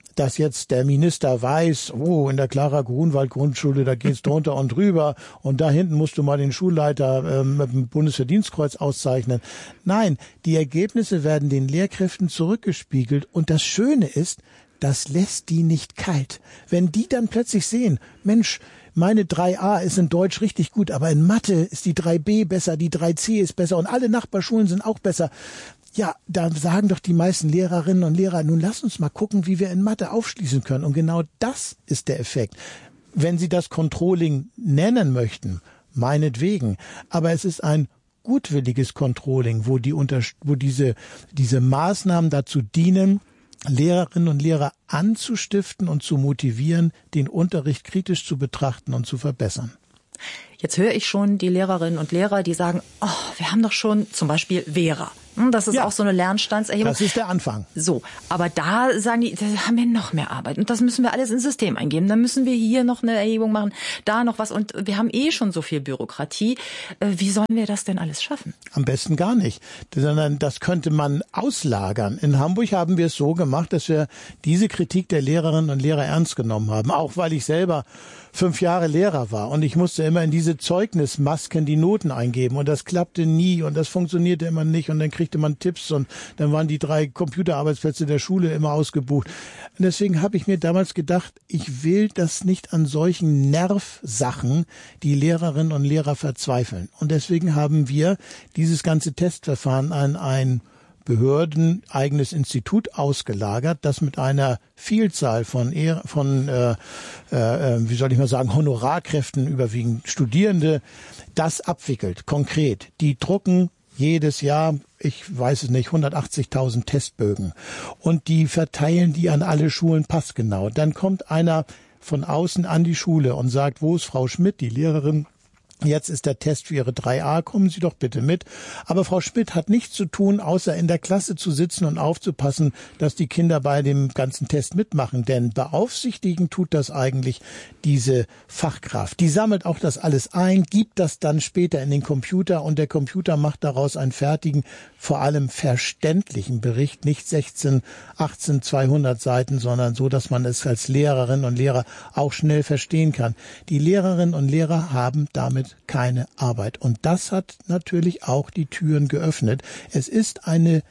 dass jetzt der Minister weiß, in der Clara-Grunwald-Grundschule, da geht's drunter und drüber und da hinten musst du mal den Schulleiter mit dem Bundesverdienstkreuz auszeichnen. Nein, die Ergebnisse werden den Lehrkräften zurückgespiegelt und das Schöne ist, das lässt die nicht kalt. Wenn die dann plötzlich sehen, Mensch, meine 3a ist in Deutsch richtig gut, aber in Mathe ist die 3b besser, die 3c ist besser und alle Nachbarschulen sind auch besser. Ja, da sagen doch die meisten Lehrerinnen und Lehrer, nun lass uns mal gucken, wie wir in Mathe aufschließen können. Und genau das ist der Effekt. Wenn Sie das Controlling nennen möchten, meinetwegen. Aber es ist ein gutwilliges Controlling, wo diese Maßnahmen dazu dienen, Lehrerinnen und Lehrer anzustiften und zu motivieren, den Unterricht kritisch zu betrachten und zu verbessern. Jetzt höre ich schon die Lehrerinnen und Lehrer, die sagen, wir haben doch schon zum Beispiel Vera. Das ist auch so eine Lernstandserhebung. Das ist der Anfang. So, aber da sagen die, da haben wir noch mehr Arbeit und das müssen wir alles ins System eingeben. Dann müssen wir hier noch eine Erhebung machen, da noch was und wir haben schon so viel Bürokratie. Wie sollen wir das denn alles schaffen? Am besten gar nicht, sondern das könnte man auslagern. In Hamburg haben wir es so gemacht, dass wir diese Kritik der Lehrerinnen und Lehrer ernst genommen haben, auch weil ich selber 5 Jahre Lehrer war und ich musste immer in diese Zeugnismasken die Noten eingeben und das klappte nie und das funktionierte immer nicht und dann kriegte man Tipps und dann waren die 3 Computerarbeitsplätze der Schule immer ausgebucht. Und deswegen habe ich mir damals gedacht, ich will das nicht an solchen Nervsachen die Lehrerinnen und Lehrer verzweifeln. Und deswegen haben wir dieses ganze Testverfahren an ein behördeneigenes Institut ausgelagert, das mit einer Vielzahl von Honorarkräften, überwiegend Studierende, das abwickelt, konkret. Die drucken jedes Jahr, ich weiß es nicht, 180.000 Testbögen und die verteilen die an alle Schulen passgenau. Dann kommt einer von außen an die Schule und sagt, wo ist Frau Schmidt, die Lehrerin? Jetzt ist der Test für Ihre 3a, kommen Sie doch bitte mit. Aber Frau Schmidt hat nichts zu tun, außer in der Klasse zu sitzen und aufzupassen, dass die Kinder bei dem ganzen Test mitmachen. Denn beaufsichtigen tut das eigentlich diese Fachkraft. Die sammelt auch das alles ein, gibt das dann später in den Computer und der Computer macht daraus einen fertigen, vor allem verständlichen Bericht. Nicht 16, 18, 200 Seiten, sondern so, dass man es als Lehrerin und Lehrer auch schnell verstehen kann. Die Lehrerinnen und Lehrer haben damit keine Arbeit. Und das hat natürlich auch die Türen geöffnet. Es ist eine,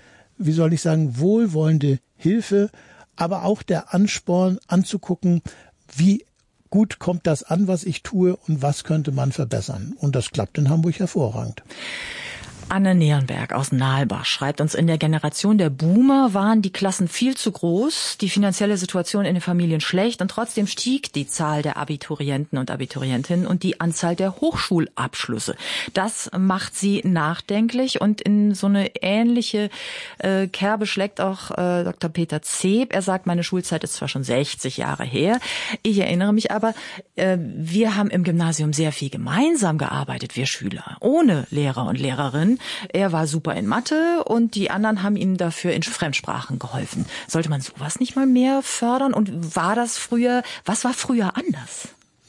wohlwollende Hilfe, aber auch der Ansporn anzugucken, wie gut kommt das an, was ich tue und was könnte man verbessern. Und das klappt in Hamburg hervorragend. Anne Nierenberg aus Nahlbach schreibt uns, in der Generation der Boomer waren die Klassen viel zu groß, die finanzielle Situation in den Familien schlecht und trotzdem stieg die Zahl der Abiturienten und Abiturientinnen und die Anzahl der Hochschulabschlüsse. Das macht sie nachdenklich und in so eine ähnliche Kerbe schlägt auch Dr. Peter Zeb. Er sagt, meine Schulzeit ist zwar schon 60 Jahre her, ich erinnere mich aber, wir haben im Gymnasium sehr viel gemeinsam gearbeitet, wir Schüler, ohne Lehrer und Lehrerinnen. Er war super in Mathe und die anderen haben ihm dafür in Fremdsprachen geholfen. Sollte man sowas nicht mal mehr fördern? Und was war früher anders?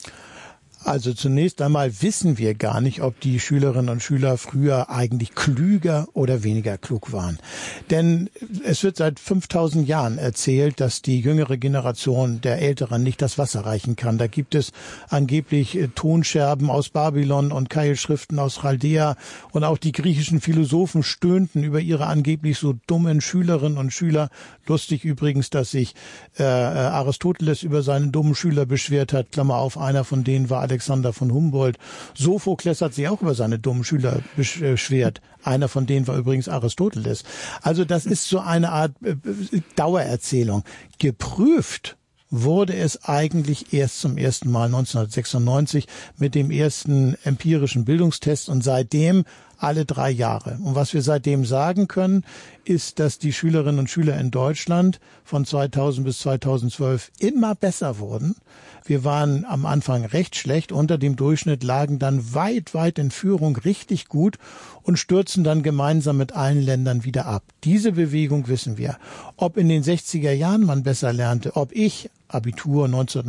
Also zunächst einmal wissen wir gar nicht, ob die Schülerinnen und Schüler früher eigentlich klüger oder weniger klug waren. Denn es wird seit 5000 Jahren erzählt, dass die jüngere Generation der Älteren nicht das Wasser reichen kann. Da gibt es angeblich Tonscherben aus Babylon und Keilschriften aus Chaldea. Und auch die griechischen Philosophen stöhnten über ihre angeblich so dummen Schülerinnen und Schüler. Lustig übrigens, dass sich Aristoteles über seine dummen Schüler beschwert hat. Klammer auf, einer von denen war Alexander von Humboldt. Sophokles hat sich auch über seine dummen Schüler beschwert. Einer von denen war übrigens Aristoteles. Also das ist so eine Art Dauererzählung. Geprüft wurde es eigentlich erst zum ersten Mal 1996 mit dem ersten empirischen Bildungstest und seitdem alle 3 Jahre. Und was wir seitdem sagen können, ist, dass die Schülerinnen und Schüler in Deutschland von 2000 bis 2012 immer besser wurden. Wir waren am Anfang recht schlecht, unter dem Durchschnitt, lagen dann weit, weit in Führung, richtig gut und stürzen dann gemeinsam mit allen Ländern wieder ab. Diese Bewegung wissen wir. Ob in den 60er Jahren man besser lernte, ob ich Abitur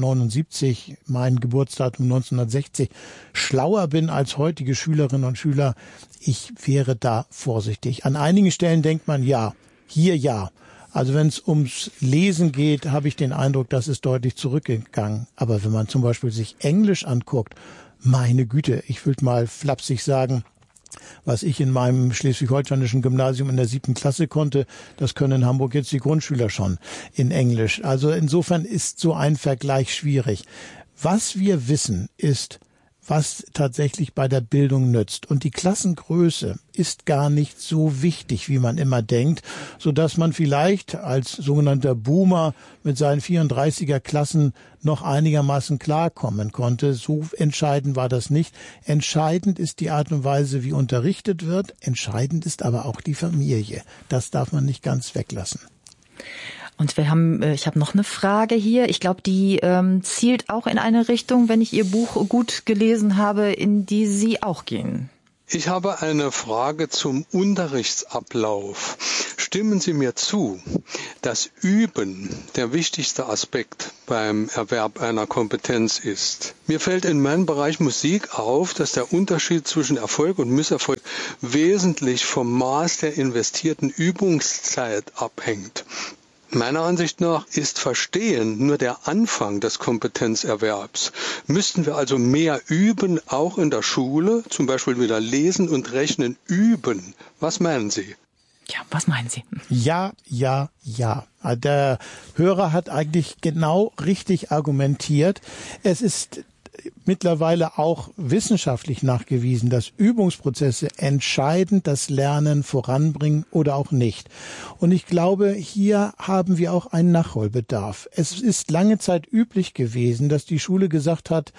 1979, mein Geburtsdatum 1960, schlauer bin als heutige Schülerinnen und Schüler, ich wäre da vorsichtig. An einigen Stellen denkt man, ja, hier ja. Also wenn es ums Lesen geht, habe ich den Eindruck, das ist deutlich zurückgegangen. Aber wenn man zum Beispiel sich Englisch anguckt, meine Güte, ich würde mal flapsig sagen, was ich in meinem schleswig-holsteinischen Gymnasium in der 7. Klasse konnte, das können in Hamburg jetzt die Grundschüler schon in Englisch. Also insofern ist so ein Vergleich schwierig. Was wir wissen ist, was tatsächlich bei der Bildung nützt. Und die Klassengröße ist gar nicht so wichtig, wie man immer denkt, sodass man vielleicht als sogenannter Boomer mit seinen 34er Klassen noch einigermaßen klarkommen konnte. So entscheidend war das nicht. Entscheidend ist die Art und Weise, wie unterrichtet wird. Entscheidend ist aber auch die Familie. Das darf man nicht ganz weglassen. Und ich habe noch eine Frage hier. Ich glaube, die zielt auch in eine Richtung, wenn ich Ihr Buch gut gelesen habe, in die Sie auch gehen. Ich habe eine Frage zum Unterrichtsablauf. Stimmen Sie mir zu, dass Üben der wichtigste Aspekt beim Erwerb einer Kompetenz ist? Mir fällt in meinem Bereich Musik auf, dass der Unterschied zwischen Erfolg und Misserfolg wesentlich vom Maß der investierten Übungszeit abhängt. Meiner Ansicht nach ist Verstehen nur der Anfang des Kompetenzerwerbs. Müssten wir also mehr üben, auch in der Schule, zum Beispiel wieder Lesen und Rechnen üben? Was meinen Sie? Ja, was meinen Sie? Ja. Der Hörer hat eigentlich genau richtig argumentiert. Es ist mittlerweile auch wissenschaftlich nachgewiesen, dass Übungsprozesse entscheidend das Lernen voranbringen oder auch nicht. Und ich glaube, hier haben wir auch einen Nachholbedarf. Es ist lange Zeit üblich gewesen, dass die Schule gesagt hat,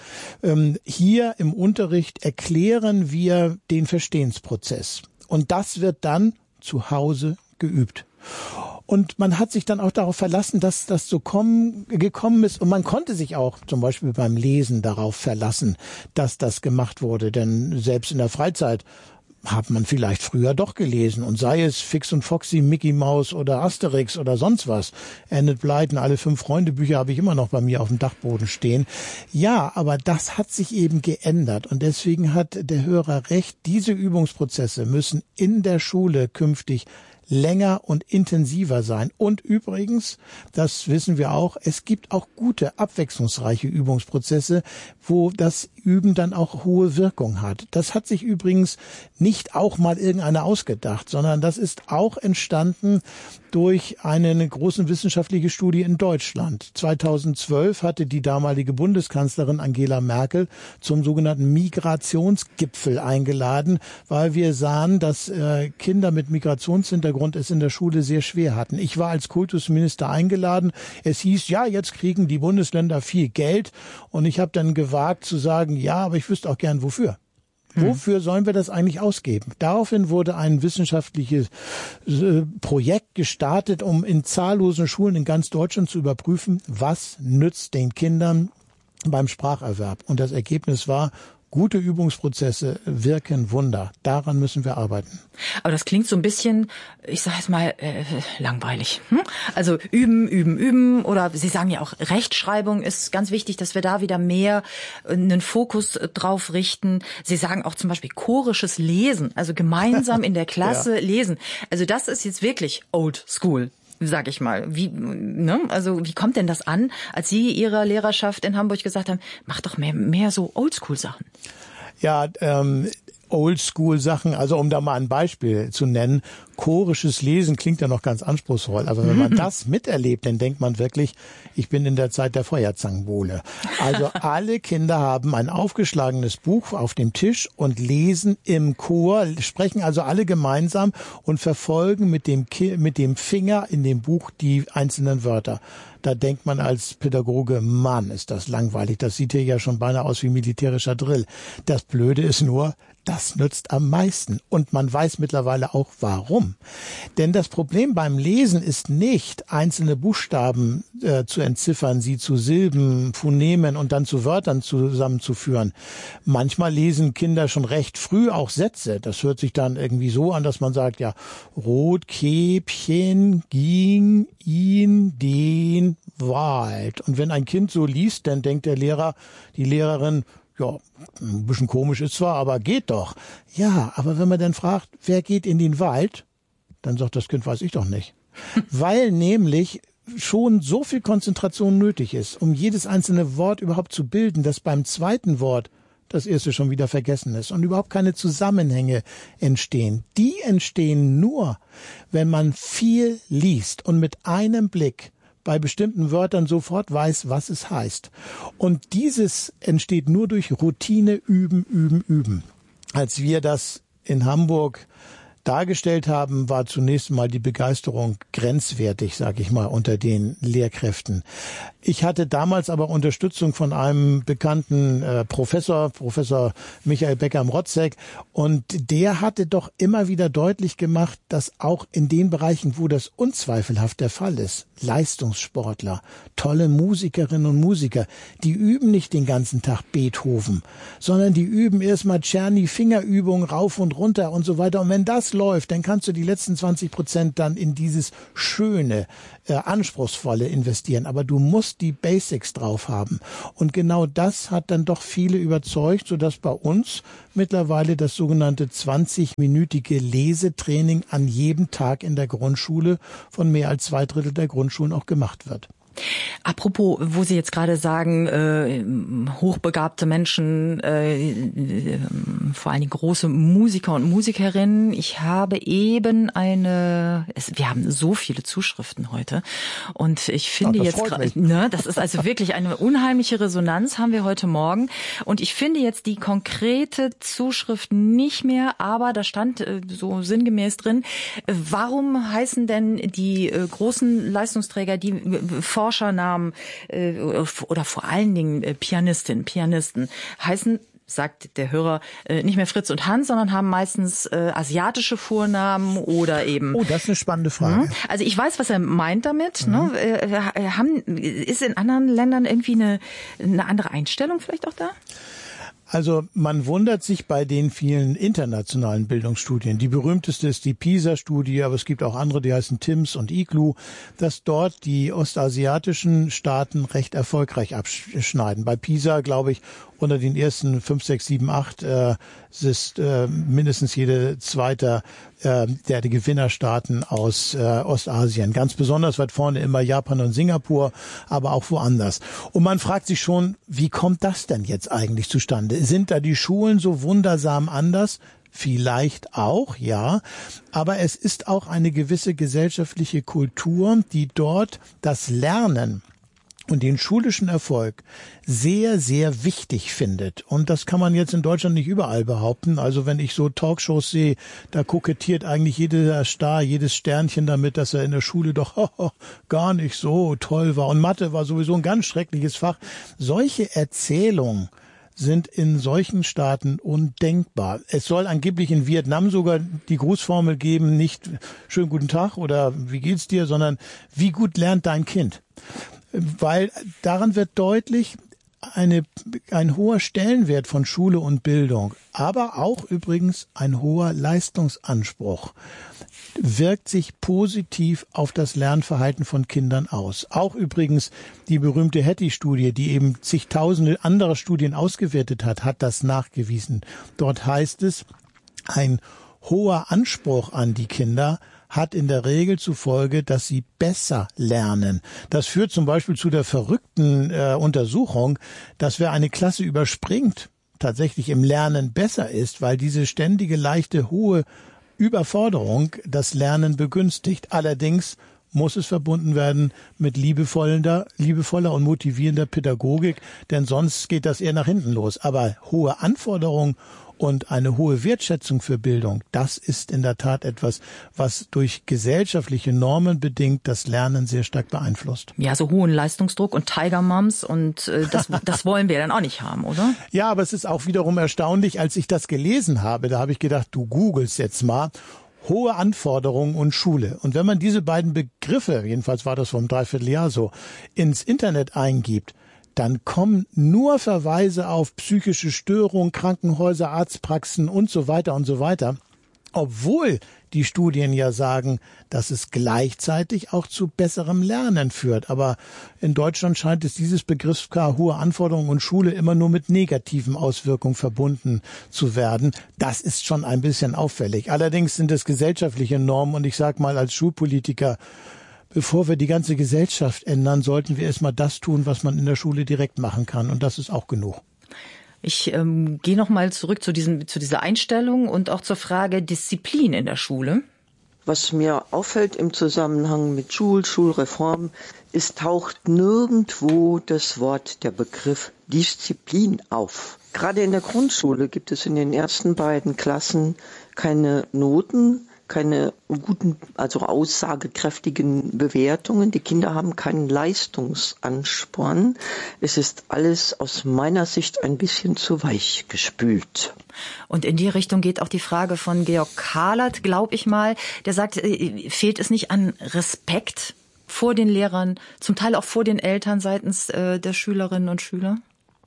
hier im Unterricht erklären wir den Verstehensprozess. Und das wird dann zu Hause geübt. Und man hat sich dann auch darauf verlassen, dass das so gekommen ist. Und man konnte sich auch zum Beispiel beim Lesen darauf verlassen, dass das gemacht wurde. Denn selbst in der Freizeit hat man vielleicht früher doch gelesen. Und sei es Fix und Foxy, Mickey Mouse oder Asterix oder sonst was. Enid Blyton, alle 5 Freunde-Bücher habe ich immer noch bei mir auf dem Dachboden stehen. Ja, aber das hat sich eben geändert. Und deswegen hat der Hörer recht. Diese Übungsprozesse müssen in der Schule künftig länger und intensiver sein. Und übrigens, das wissen wir auch, es gibt auch gute, abwechslungsreiche Übungsprozesse, wo das Üben dann auch hohe Wirkung hat. Das hat sich übrigens nicht auch mal irgendeiner ausgedacht, sondern das ist auch entstanden durch eine große wissenschaftliche Studie in Deutschland. 2012 hatte die damalige Bundeskanzlerin Angela Merkel zum sogenannten Migrationsgipfel eingeladen, weil wir sahen, dass Kinder mit Migrationshintergrund es in der Schule sehr schwer hatten. Ich war als Kultusminister eingeladen. Es hieß, ja, jetzt kriegen die Bundesländer viel Geld. Und ich habe dann gewagt zu sagen, ja, aber ich wüsste auch gern, wofür. Wofür sollen wir das eigentlich ausgeben? Daraufhin wurde ein wissenschaftliches Projekt gestartet, um in zahllosen Schulen in ganz Deutschland zu überprüfen, was nützt den Kindern beim Spracherwerb. Und das Ergebnis war, gute Übungsprozesse wirken Wunder. Daran müssen wir arbeiten. Aber das klingt so ein bisschen, ich sage jetzt mal, langweilig. Also üben. Oder Sie sagen ja auch, Rechtschreibung ist ganz wichtig, dass wir da wieder mehr einen Fokus drauf richten. Sie sagen auch zum Beispiel chorisches Lesen, also gemeinsam in der Klasse lesen. Also das ist jetzt wirklich old school. Sag ich mal. Also wie kommt denn das an, als Sie Ihrer Lehrerschaft in Hamburg gesagt haben, mach doch mehr so Oldschool-Sachen? Ja, Oldschool-Sachen, also um da mal ein Beispiel zu nennen, chorisches Lesen klingt ja noch ganz anspruchsvoll, aber wenn man das miterlebt, dann denkt man wirklich, ich bin in der Zeit der Feuerzangenbowle. Also alle Kinder haben ein aufgeschlagenes Buch auf dem Tisch und lesen im Chor, sprechen also alle gemeinsam und verfolgen mit dem Finger in dem Buch die einzelnen Wörter. Da denkt man als Pädagoge, Mann, ist das langweilig. Das sieht hier ja schon beinahe aus wie militärischer Drill. Das Blöde ist nur, das nützt am meisten. Und man weiß mittlerweile auch, warum. Denn das Problem beim Lesen ist nicht, einzelne Buchstaben zu entziffern, sie zu Silben, Phonemen und dann zu Wörtern zusammenzuführen. Manchmal lesen Kinder schon recht früh auch Sätze. Das hört sich dann irgendwie so an, dass man sagt, ja, Rotkäppchen ging in den Wald. Und wenn ein Kind so liest, dann denkt der Lehrer, die Lehrerin, ja, ein bisschen komisch ist zwar, aber geht doch. Ja, aber wenn man dann fragt, wer geht in den Wald, dann sagt das Kind, weiß ich doch nicht. weil nämlich schon so viel Konzentration nötig ist, um jedes einzelne Wort überhaupt zu bilden, dass beim zweiten Wort das erste schon wieder vergessen ist und überhaupt keine Zusammenhänge entstehen. Die entstehen nur, wenn man viel liest und mit einem Blick bei bestimmten Wörtern sofort weiß, was es heißt. Und dieses entsteht nur durch Routine, üben. Als wir das in Hamburg dargestellt haben, war zunächst mal die Begeisterung grenzwertig, sage ich mal, unter den Lehrkräften. Ich hatte damals aber Unterstützung von einem bekannten Professor Michael Becker-Mrotzek, und der hatte doch immer wieder deutlich gemacht, dass auch in den Bereichen, wo das unzweifelhaft der Fall ist, Leistungssportler, tolle Musikerinnen und Musiker, die üben nicht den ganzen Tag Beethoven, sondern die üben erstmal Czerny-Fingerübungen rauf und runter und so weiter. Und wenn das läuft, dann kannst du die letzten 20% dann in dieses schöne, anspruchsvolle investieren. Aber du musst die Basics drauf haben. Und genau das hat dann doch viele überzeugt, sodass bei uns mittlerweile das sogenannte 20-minütige Lesetraining an jedem Tag in der Grundschule von mehr als 2/3 der Grundschulen auch gemacht wird. Apropos, wo Sie jetzt gerade sagen, hochbegabte Menschen, vor allen Dingen große Musiker und Musikerinnen. Ich habe eben wir haben so viele Zuschriften heute, und ich finde jetzt gerade, das ist also wirklich eine unheimliche Resonanz haben wir heute Morgen, und ich finde jetzt die konkrete Zuschrift nicht mehr, aber da stand so sinngemäß drin, warum heißen denn die großen Leistungsträger, die Forschernamen oder vor allen Dingen Pianisten heißen, sagt der Hörer, nicht mehr Fritz und Hans, sondern haben meistens asiatische Vornamen oder eben... Oh, das ist eine spannende Frage. Also ich weiß, was er meint damit. Ne? Ist in anderen Ländern irgendwie eine andere Einstellung vielleicht auch da? Also man wundert sich bei den vielen internationalen Bildungsstudien. Die berühmteste ist die PISA-Studie, aber es gibt auch andere, die heißen TIMSS und IGLU, dass dort die ostasiatischen Staaten recht erfolgreich abschneiden. Bei PISA, glaube ich, unter den ersten 5, 6, 7, 8 ist mindestens jede zweite der Gewinnerstaaten aus Ostasien. Ganz besonders weit vorne immer Japan und Singapur, aber auch woanders. Und man fragt sich schon, wie kommt das denn jetzt eigentlich zustande? Sind da die Schulen so wundersam anders? Vielleicht auch, ja. Aber es ist auch eine gewisse gesellschaftliche Kultur, die dort das Lernen und den schulischen Erfolg sehr, sehr wichtig findet. Und das kann man jetzt in Deutschland nicht überall behaupten. Also wenn ich so Talkshows sehe, da kokettiert eigentlich jeder Star, jedes Sternchen damit, dass er in der Schule doch gar nicht so toll war. Und Mathe war sowieso ein ganz schreckliches Fach. Solche Erzählungen sind in solchen Staaten undenkbar. Es soll angeblich in Vietnam sogar die Grußformel geben, nicht schönen guten Tag oder wie geht's dir, sondern wie gut lernt dein Kind? Weil daran wird deutlich, ein hoher Stellenwert von Schule und Bildung, aber auch übrigens ein hoher Leistungsanspruch wirkt sich positiv auf das Lernverhalten von Kindern aus. Auch übrigens die berühmte Hattie-Studie, die eben zigtausende anderer Studien ausgewertet hat das nachgewiesen. Dort heißt es, ein hoher Anspruch an die Kinder hat in der Regel zur Folge, dass sie besser lernen. Das führt zum Beispiel zu der verrückten Untersuchung, dass wer eine Klasse überspringt, tatsächlich im Lernen besser ist, weil diese ständige, leichte, hohe Überforderung das Lernen begünstigt. Allerdings muss es verbunden werden mit liebevoller und motivierender Pädagogik, denn sonst geht das eher nach hinten los. Aber hohe Anforderungen und eine hohe Wertschätzung für Bildung, das ist in der Tat etwas, was durch gesellschaftliche Normen bedingt das Lernen sehr stark beeinflusst. Ja, so hohen Leistungsdruck und Tiger Moms und das wollen wir dann auch nicht haben, oder? Ja, aber es ist auch wiederum erstaunlich, als ich das gelesen habe, da habe ich gedacht, du googelst jetzt mal hohe Anforderungen und Schule. Und wenn man diese beiden Begriffe, jedenfalls war das vor einem Dreivierteljahr so, ins Internet eingibt, dann kommen nur Verweise auf psychische Störungen, Krankenhäuser, Arztpraxen und so weiter und so weiter. obwohl die Studien ja sagen, dass es gleichzeitig auch zu besserem Lernen führt. Aber in Deutschland scheint es dieses Begriffspaar hohe Anforderungen und Schule immer nur mit negativen Auswirkungen verbunden zu werden. Das ist schon ein bisschen auffällig. Allerdings sind es gesellschaftliche Normen und ich sage mal als Schulpolitiker, bevor wir die ganze Gesellschaft ändern, sollten wir erstmal das tun, was man in der Schule direkt machen kann. Und das ist auch genug. Ich gehe noch mal zurück zu dieser Einstellung und auch zur Frage Disziplin in der Schule. Was mir auffällt im Zusammenhang mit Schulreform, es taucht nirgendwo das Wort, der Begriff Disziplin auf. Gerade in der Grundschule gibt es in den ersten beiden Klassen keine Noten, keine guten, also aussagekräftigen Bewertungen. Die Kinder haben keinen Leistungsansporn. Es ist alles aus meiner Sicht ein bisschen zu weich gespült. Und in die Richtung geht auch die Frage von Georg Kahlert, glaube ich mal. Der sagt, fehlt es nicht an Respekt vor den Lehrern, zum Teil auch vor den Eltern seitens der Schülerinnen und Schüler?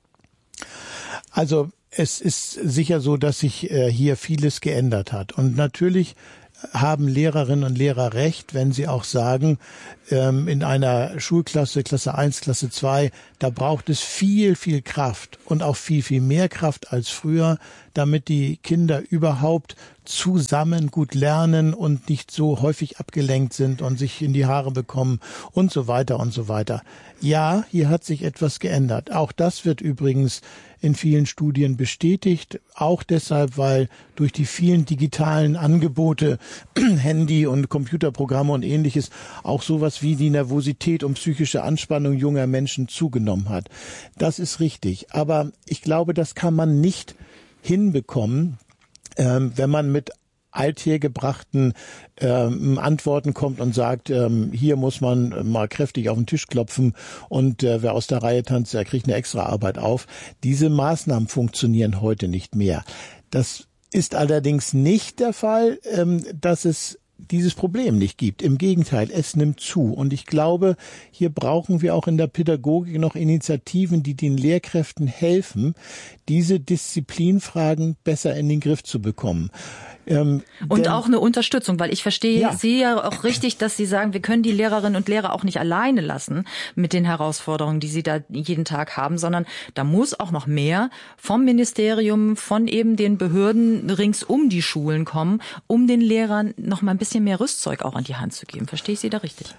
Also es ist sicher so, dass sich hier vieles geändert hat. Und natürlich haben Lehrerinnen und Lehrer recht, wenn sie auch sagen, in einer Schulklasse, Klasse 1, Klasse 2, da braucht es viel, viel Kraft und auch viel, viel mehr Kraft als früher, damit die Kinder überhaupt zusammen gut lernen und nicht so häufig abgelenkt sind und sich in die Haare bekommen und so weiter und so weiter. Ja, hier hat sich etwas geändert. Auch das wird übrigens in vielen Studien bestätigt, auch deshalb, weil durch die vielen digitalen Angebote, Handy und Computerprogramme und Ähnliches, auch sowas wie die Nervosität und psychische Anspannung junger Menschen zugenommen hat. Das ist richtig, aber ich glaube, das kann man nicht hinbekommen, wenn man mit althergebrachten Antworten kommt und sagt, hier muss man mal kräftig auf den Tisch klopfen und wer aus der Reihe tanzt, der kriegt eine extra Arbeit auf. Diese Maßnahmen funktionieren heute nicht mehr. Das ist allerdings nicht der Fall, dass es dieses Problem nicht gibt. Im Gegenteil, es nimmt zu. Und ich glaube, hier brauchen wir auch in der Pädagogik noch Initiativen, die den Lehrkräften helfen, diese Disziplinfragen besser in den Griff zu bekommen. Und auch eine Unterstützung, weil ich verstehe Sie ja auch richtig, dass Sie sagen, wir können die Lehrerinnen und Lehrer auch nicht alleine lassen mit den Herausforderungen, die sie da jeden Tag haben, sondern da muss auch noch mehr vom Ministerium, von eben den Behörden rings um die Schulen kommen, um den Lehrern noch mal ein bisschen mehr Rüstzeug auch an die Hand zu geben. Verstehe ich Sie da richtig?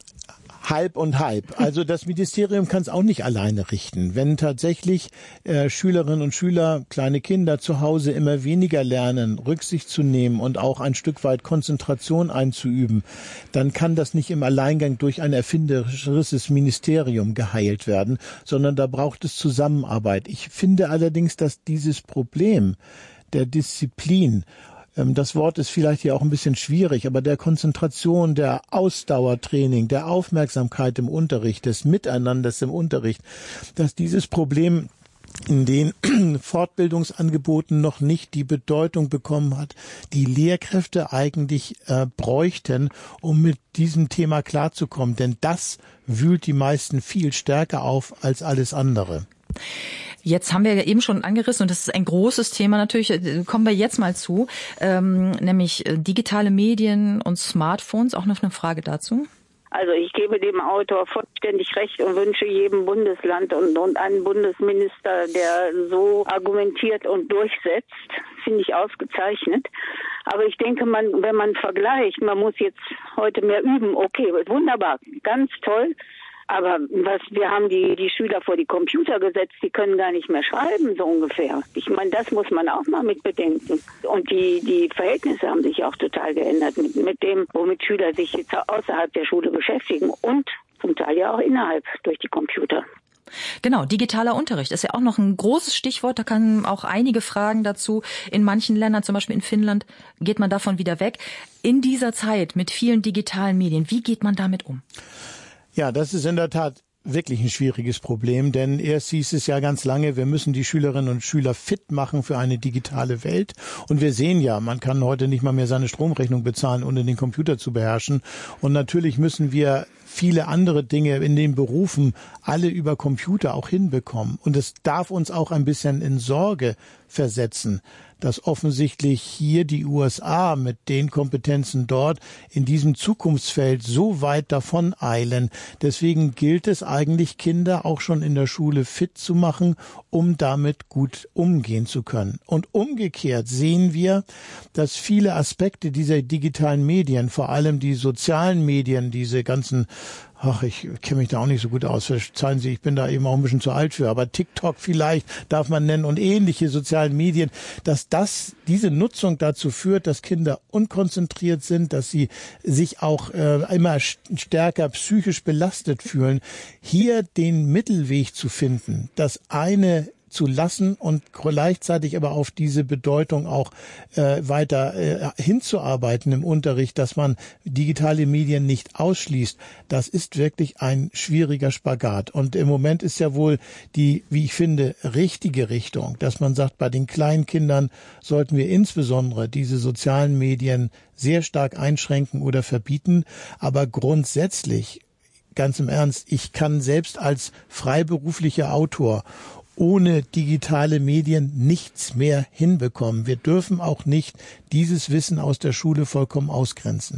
Halb und halb. Also das Ministerium kann es auch nicht alleine richten. Wenn tatsächlich Schülerinnen und Schüler, kleine Kinder zu Hause immer weniger lernen, Rücksicht zu nehmen und auch ein Stück weit Konzentration einzuüben, dann kann das nicht im Alleingang durch ein erfinderisches Ministerium geheilt werden, sondern da braucht es Zusammenarbeit. Ich finde allerdings, dass dieses Problem der Disziplin, das Wort ist vielleicht hier auch ein bisschen schwierig, aber der Konzentration, der Ausdauertraining, der Aufmerksamkeit im Unterricht, des Miteinanders im Unterricht, dass dieses Problem in den Fortbildungsangeboten noch nicht die Bedeutung bekommen hat, die Lehrkräfte eigentlich bräuchten, um mit diesem Thema klarzukommen. Denn das wühlt die meisten viel stärker auf als alles andere. Jetzt haben wir ja eben schon angerissen, und das ist ein großes Thema natürlich, kommen wir jetzt mal zu, nämlich digitale Medien und Smartphones. Auch noch eine Frage dazu? Also ich gebe dem Autor vollständig recht und wünsche jedem Bundesland und einen Bundesminister, der so argumentiert und durchsetzt, finde ich ausgezeichnet. Aber ich denke, wenn man vergleicht, man muss jetzt heute mehr üben, okay, wunderbar, ganz toll. Aber wir haben die Schüler vor die Computer gesetzt, die können gar nicht mehr schreiben, so ungefähr. Ich meine, das muss man auch mal mit bedenken. Und die Verhältnisse haben sich auch total geändert mit dem, womit Schüler sich jetzt außerhalb der Schule beschäftigen und zum Teil ja auch innerhalb durch die Computer. Genau, digitaler Unterricht ist ja auch noch ein großes Stichwort. Da kamen auch einige Fragen dazu. In manchen Ländern, zum Beispiel in Finnland, geht man davon wieder weg. In dieser Zeit mit vielen digitalen Medien, wie geht man damit um? Ja, das ist in der Tat wirklich ein schwieriges Problem, denn erst hieß es ja ganz lange, wir müssen die Schülerinnen und Schüler fit machen für eine digitale Welt. Und wir sehen ja, man kann heute nicht mal mehr seine Stromrechnung bezahlen, ohne den Computer zu beherrschen. Und natürlich müssen wir viele andere Dinge in den Berufen alle über Computer auch hinbekommen. Und es darf uns auch ein bisschen in Sorge versetzen, dass offensichtlich hier die USA mit den Kompetenzen dort in diesem Zukunftsfeld so weit davon eilen. Deswegen gilt es eigentlich, Kinder auch schon in der Schule fit zu machen, um damit gut umgehen zu können. Und umgekehrt sehen wir, dass viele Aspekte dieser digitalen Medien, vor allem die sozialen Medien, diese ganzen ich kenne mich da auch nicht so gut aus. Verzeihen Sie, ich bin da eben auch ein bisschen zu alt für. Aber TikTok vielleicht darf man nennen und ähnliche sozialen Medien, dass diese Nutzung dazu führt, dass Kinder unkonzentriert sind, dass sie sich auch immer stärker psychisch belastet fühlen. Hier den Mittelweg zu finden, das eine zu lassen und gleichzeitig aber auf diese Bedeutung auch weiter hinzuarbeiten im Unterricht, dass man digitale Medien nicht ausschließt. Das ist wirklich ein schwieriger Spagat. Und im Moment ist ja wohl die, wie ich finde, richtige Richtung, dass man sagt, bei den kleinen Kindern sollten wir insbesondere diese sozialen Medien sehr stark einschränken oder verbieten. Aber grundsätzlich, ganz im Ernst, ich kann selbst als freiberuflicher Autor ohne digitale Medien nichts mehr hinbekommen. Wir dürfen auch nicht dieses Wissen aus der Schule vollkommen ausgrenzen.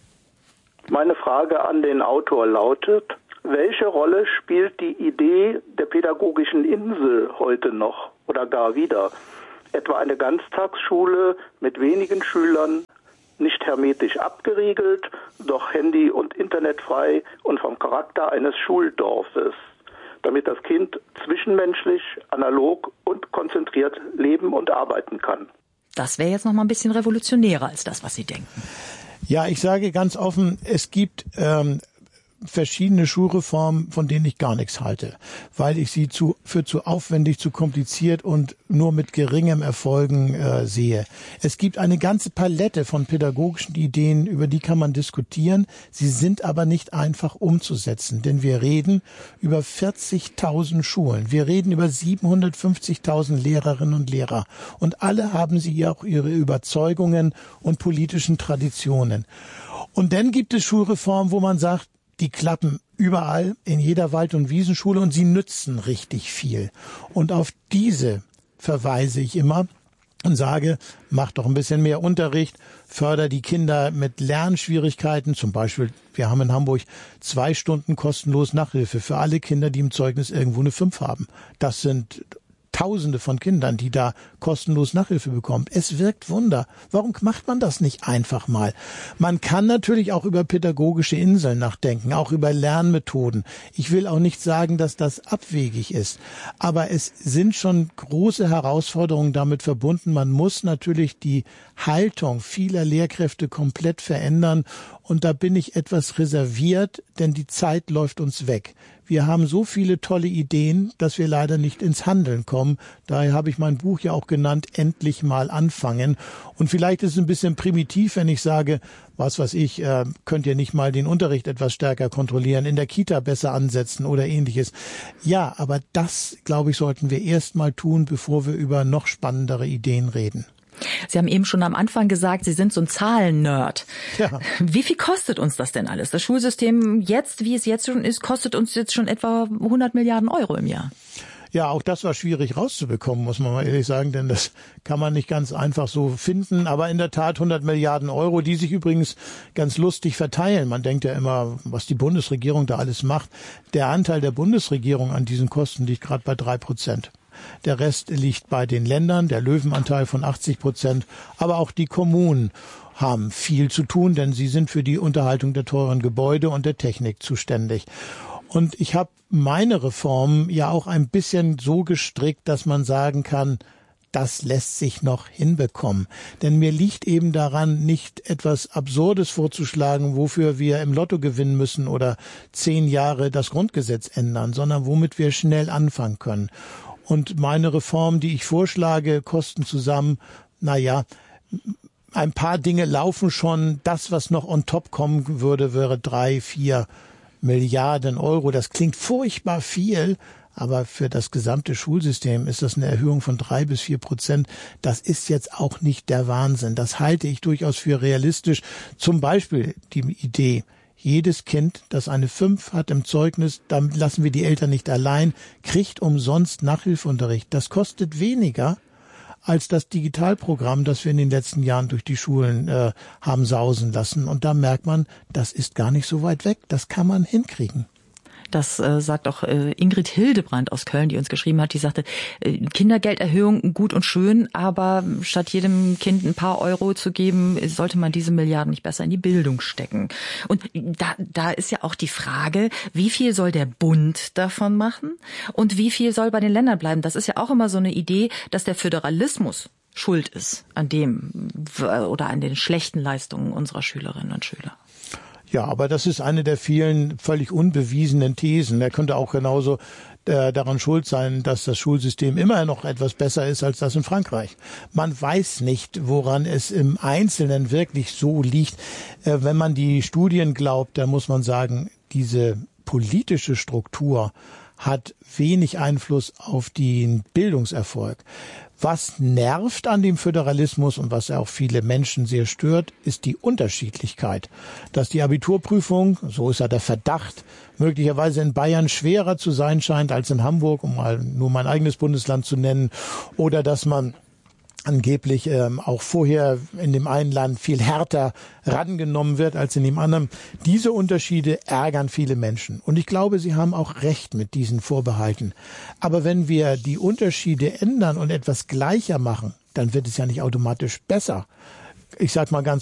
Meine Frage an den Autor lautet: Welche Rolle spielt die Idee der pädagogischen Insel heute noch oder gar wieder? Etwa eine Ganztagsschule mit wenigen Schülern, nicht hermetisch abgeriegelt, doch handy- und internetfrei und vom Charakter eines Schuldorfes, damit das Kind zwischenmenschlich, analog und konzentriert leben und arbeiten kann. Das wäre jetzt noch mal ein bisschen revolutionärer als das, was Sie denken. Ja, ich sage ganz offen, es gibt verschiedene Schulreformen, von denen ich gar nichts halte, weil ich sie für zu aufwendig, zu kompliziert und nur mit geringem Erfolgen sehe. Es gibt eine ganze Palette von pädagogischen Ideen, über die kann man diskutieren. Sie sind aber nicht einfach umzusetzen, denn wir reden über 40.000 Schulen. Wir reden über 750.000 Lehrerinnen und Lehrer. Und alle haben sie auch ihre Überzeugungen und politischen Traditionen. Und dann gibt es Schulreformen, wo man sagt, die klappen überall in jeder Wald- und Wiesenschule und sie nützen richtig viel. Und auf diese verweise ich immer und sage, mach doch ein bisschen mehr Unterricht, förder die Kinder mit Lernschwierigkeiten. Zum Beispiel, wir haben in Hamburg 2 Stunden kostenlos Nachhilfe für alle Kinder, die im Zeugnis irgendwo eine 5 haben. Das sind Tausende von Kindern, die da kostenlos Nachhilfe bekommen. Es wirkt Wunder. Warum macht man das nicht einfach mal? Man kann natürlich auch über pädagogische Inseln nachdenken, auch über Lernmethoden. Ich will auch nicht sagen, dass das abwegig ist. Aber es sind schon große Herausforderungen damit verbunden. Man muss natürlich die Haltung vieler Lehrkräfte komplett verändern. Und da bin ich etwas reserviert, denn die Zeit läuft uns weg. Wir haben so viele tolle Ideen, dass wir leider nicht ins Handeln kommen. Daher habe ich mein Buch ja auch genannt, Endlich mal anfangen. Und vielleicht ist es ein bisschen primitiv, wenn ich sage, was weiß ich, könnt ihr nicht mal den Unterricht etwas stärker kontrollieren, in der Kita besser ansetzen oder ähnliches. Ja, aber das, glaube ich, sollten wir erst mal tun, bevor wir über noch spannendere Ideen reden. Sie haben eben schon am Anfang gesagt, Sie sind so ein Zahlen-Nerd. Ja. Wie viel kostet uns das denn alles? Das Schulsystem jetzt, wie es jetzt schon ist, kostet uns jetzt schon etwa 100 Milliarden Euro im Jahr. Ja, auch das war schwierig rauszubekommen, muss man mal ehrlich sagen, denn das kann man nicht ganz einfach so finden. Aber in der Tat 100 Milliarden Euro, die sich übrigens ganz lustig verteilen. Man denkt ja immer, was die Bundesregierung da alles macht. Der Anteil der Bundesregierung an diesen Kosten liegt gerade bei 3%. Der Rest liegt bei den Ländern, der Löwenanteil von 80%. Aber auch die Kommunen haben viel zu tun, denn sie sind für die Unterhaltung der teuren Gebäude und der Technik zuständig. Und ich habe meine Reform ja auch ein bisschen so gestrickt, dass man sagen kann, das lässt sich noch hinbekommen. Denn mir liegt eben daran, nicht etwas Absurdes vorzuschlagen, wofür wir im Lotto gewinnen müssen oder 10 Jahre das Grundgesetz ändern, sondern womit wir schnell anfangen können. Und meine Reform, die ich vorschlage, kosten zusammen, ein paar Dinge laufen schon. Das, was noch on top kommen würde, wäre 3-4 Milliarden Euro. Das klingt furchtbar viel, aber für das gesamte Schulsystem ist das eine Erhöhung von 3-4%. Das ist jetzt auch nicht der Wahnsinn. Das halte ich durchaus für realistisch. Zum Beispiel die Idee, jedes Kind, das eine 5 hat im Zeugnis, dann lassen wir die Eltern nicht allein, kriegt umsonst Nachhilfeunterricht. Das kostet weniger als das Digitalprogramm, das wir in den letzten Jahren durch die Schulen haben sausen lassen. Und da merkt man, das ist gar nicht so weit weg. Das kann man hinkriegen. Das sagt auch Ingrid Hildebrand aus Köln, die uns geschrieben hat. Die sagte, Kindergelderhöhung gut und schön, aber statt jedem Kind ein paar Euro zu geben, sollte man diese Milliarden nicht besser in die Bildung stecken. Und da ist ja auch die Frage, wie viel soll der Bund davon machen und wie viel soll bei den Ländern bleiben? Das ist ja auch immer so eine Idee, dass der Föderalismus schuld ist an dem oder an den schlechten Leistungen unserer Schülerinnen und Schüler. Ja, aber das ist eine der vielen völlig unbewiesenen Thesen. Er könnte auch genauso daran schuld sein, dass das Schulsystem immer noch etwas besser ist als das in Frankreich. Man weiß nicht, woran es im Einzelnen wirklich so liegt. Wenn man die Studien glaubt, dann muss man sagen, diese politische Struktur hat wenig Einfluss auf den Bildungserfolg. Was nervt an dem Föderalismus und was auch viele Menschen sehr stört, ist die Unterschiedlichkeit. Dass die Abiturprüfung, so ist ja der Verdacht, möglicherweise in Bayern schwerer zu sein scheint als in Hamburg, um mal nur mein eigenes Bundesland zu nennen, oder dass man angeblich auch vorher in dem einen Land viel härter rangenommen wird als in dem anderen. Diese Unterschiede ärgern viele Menschen. Und ich glaube, sie haben auch recht mit diesen Vorbehalten. Aber wenn wir die Unterschiede ändern und etwas gleicher machen, dann wird es ja nicht automatisch besser. Ich sage mal ganz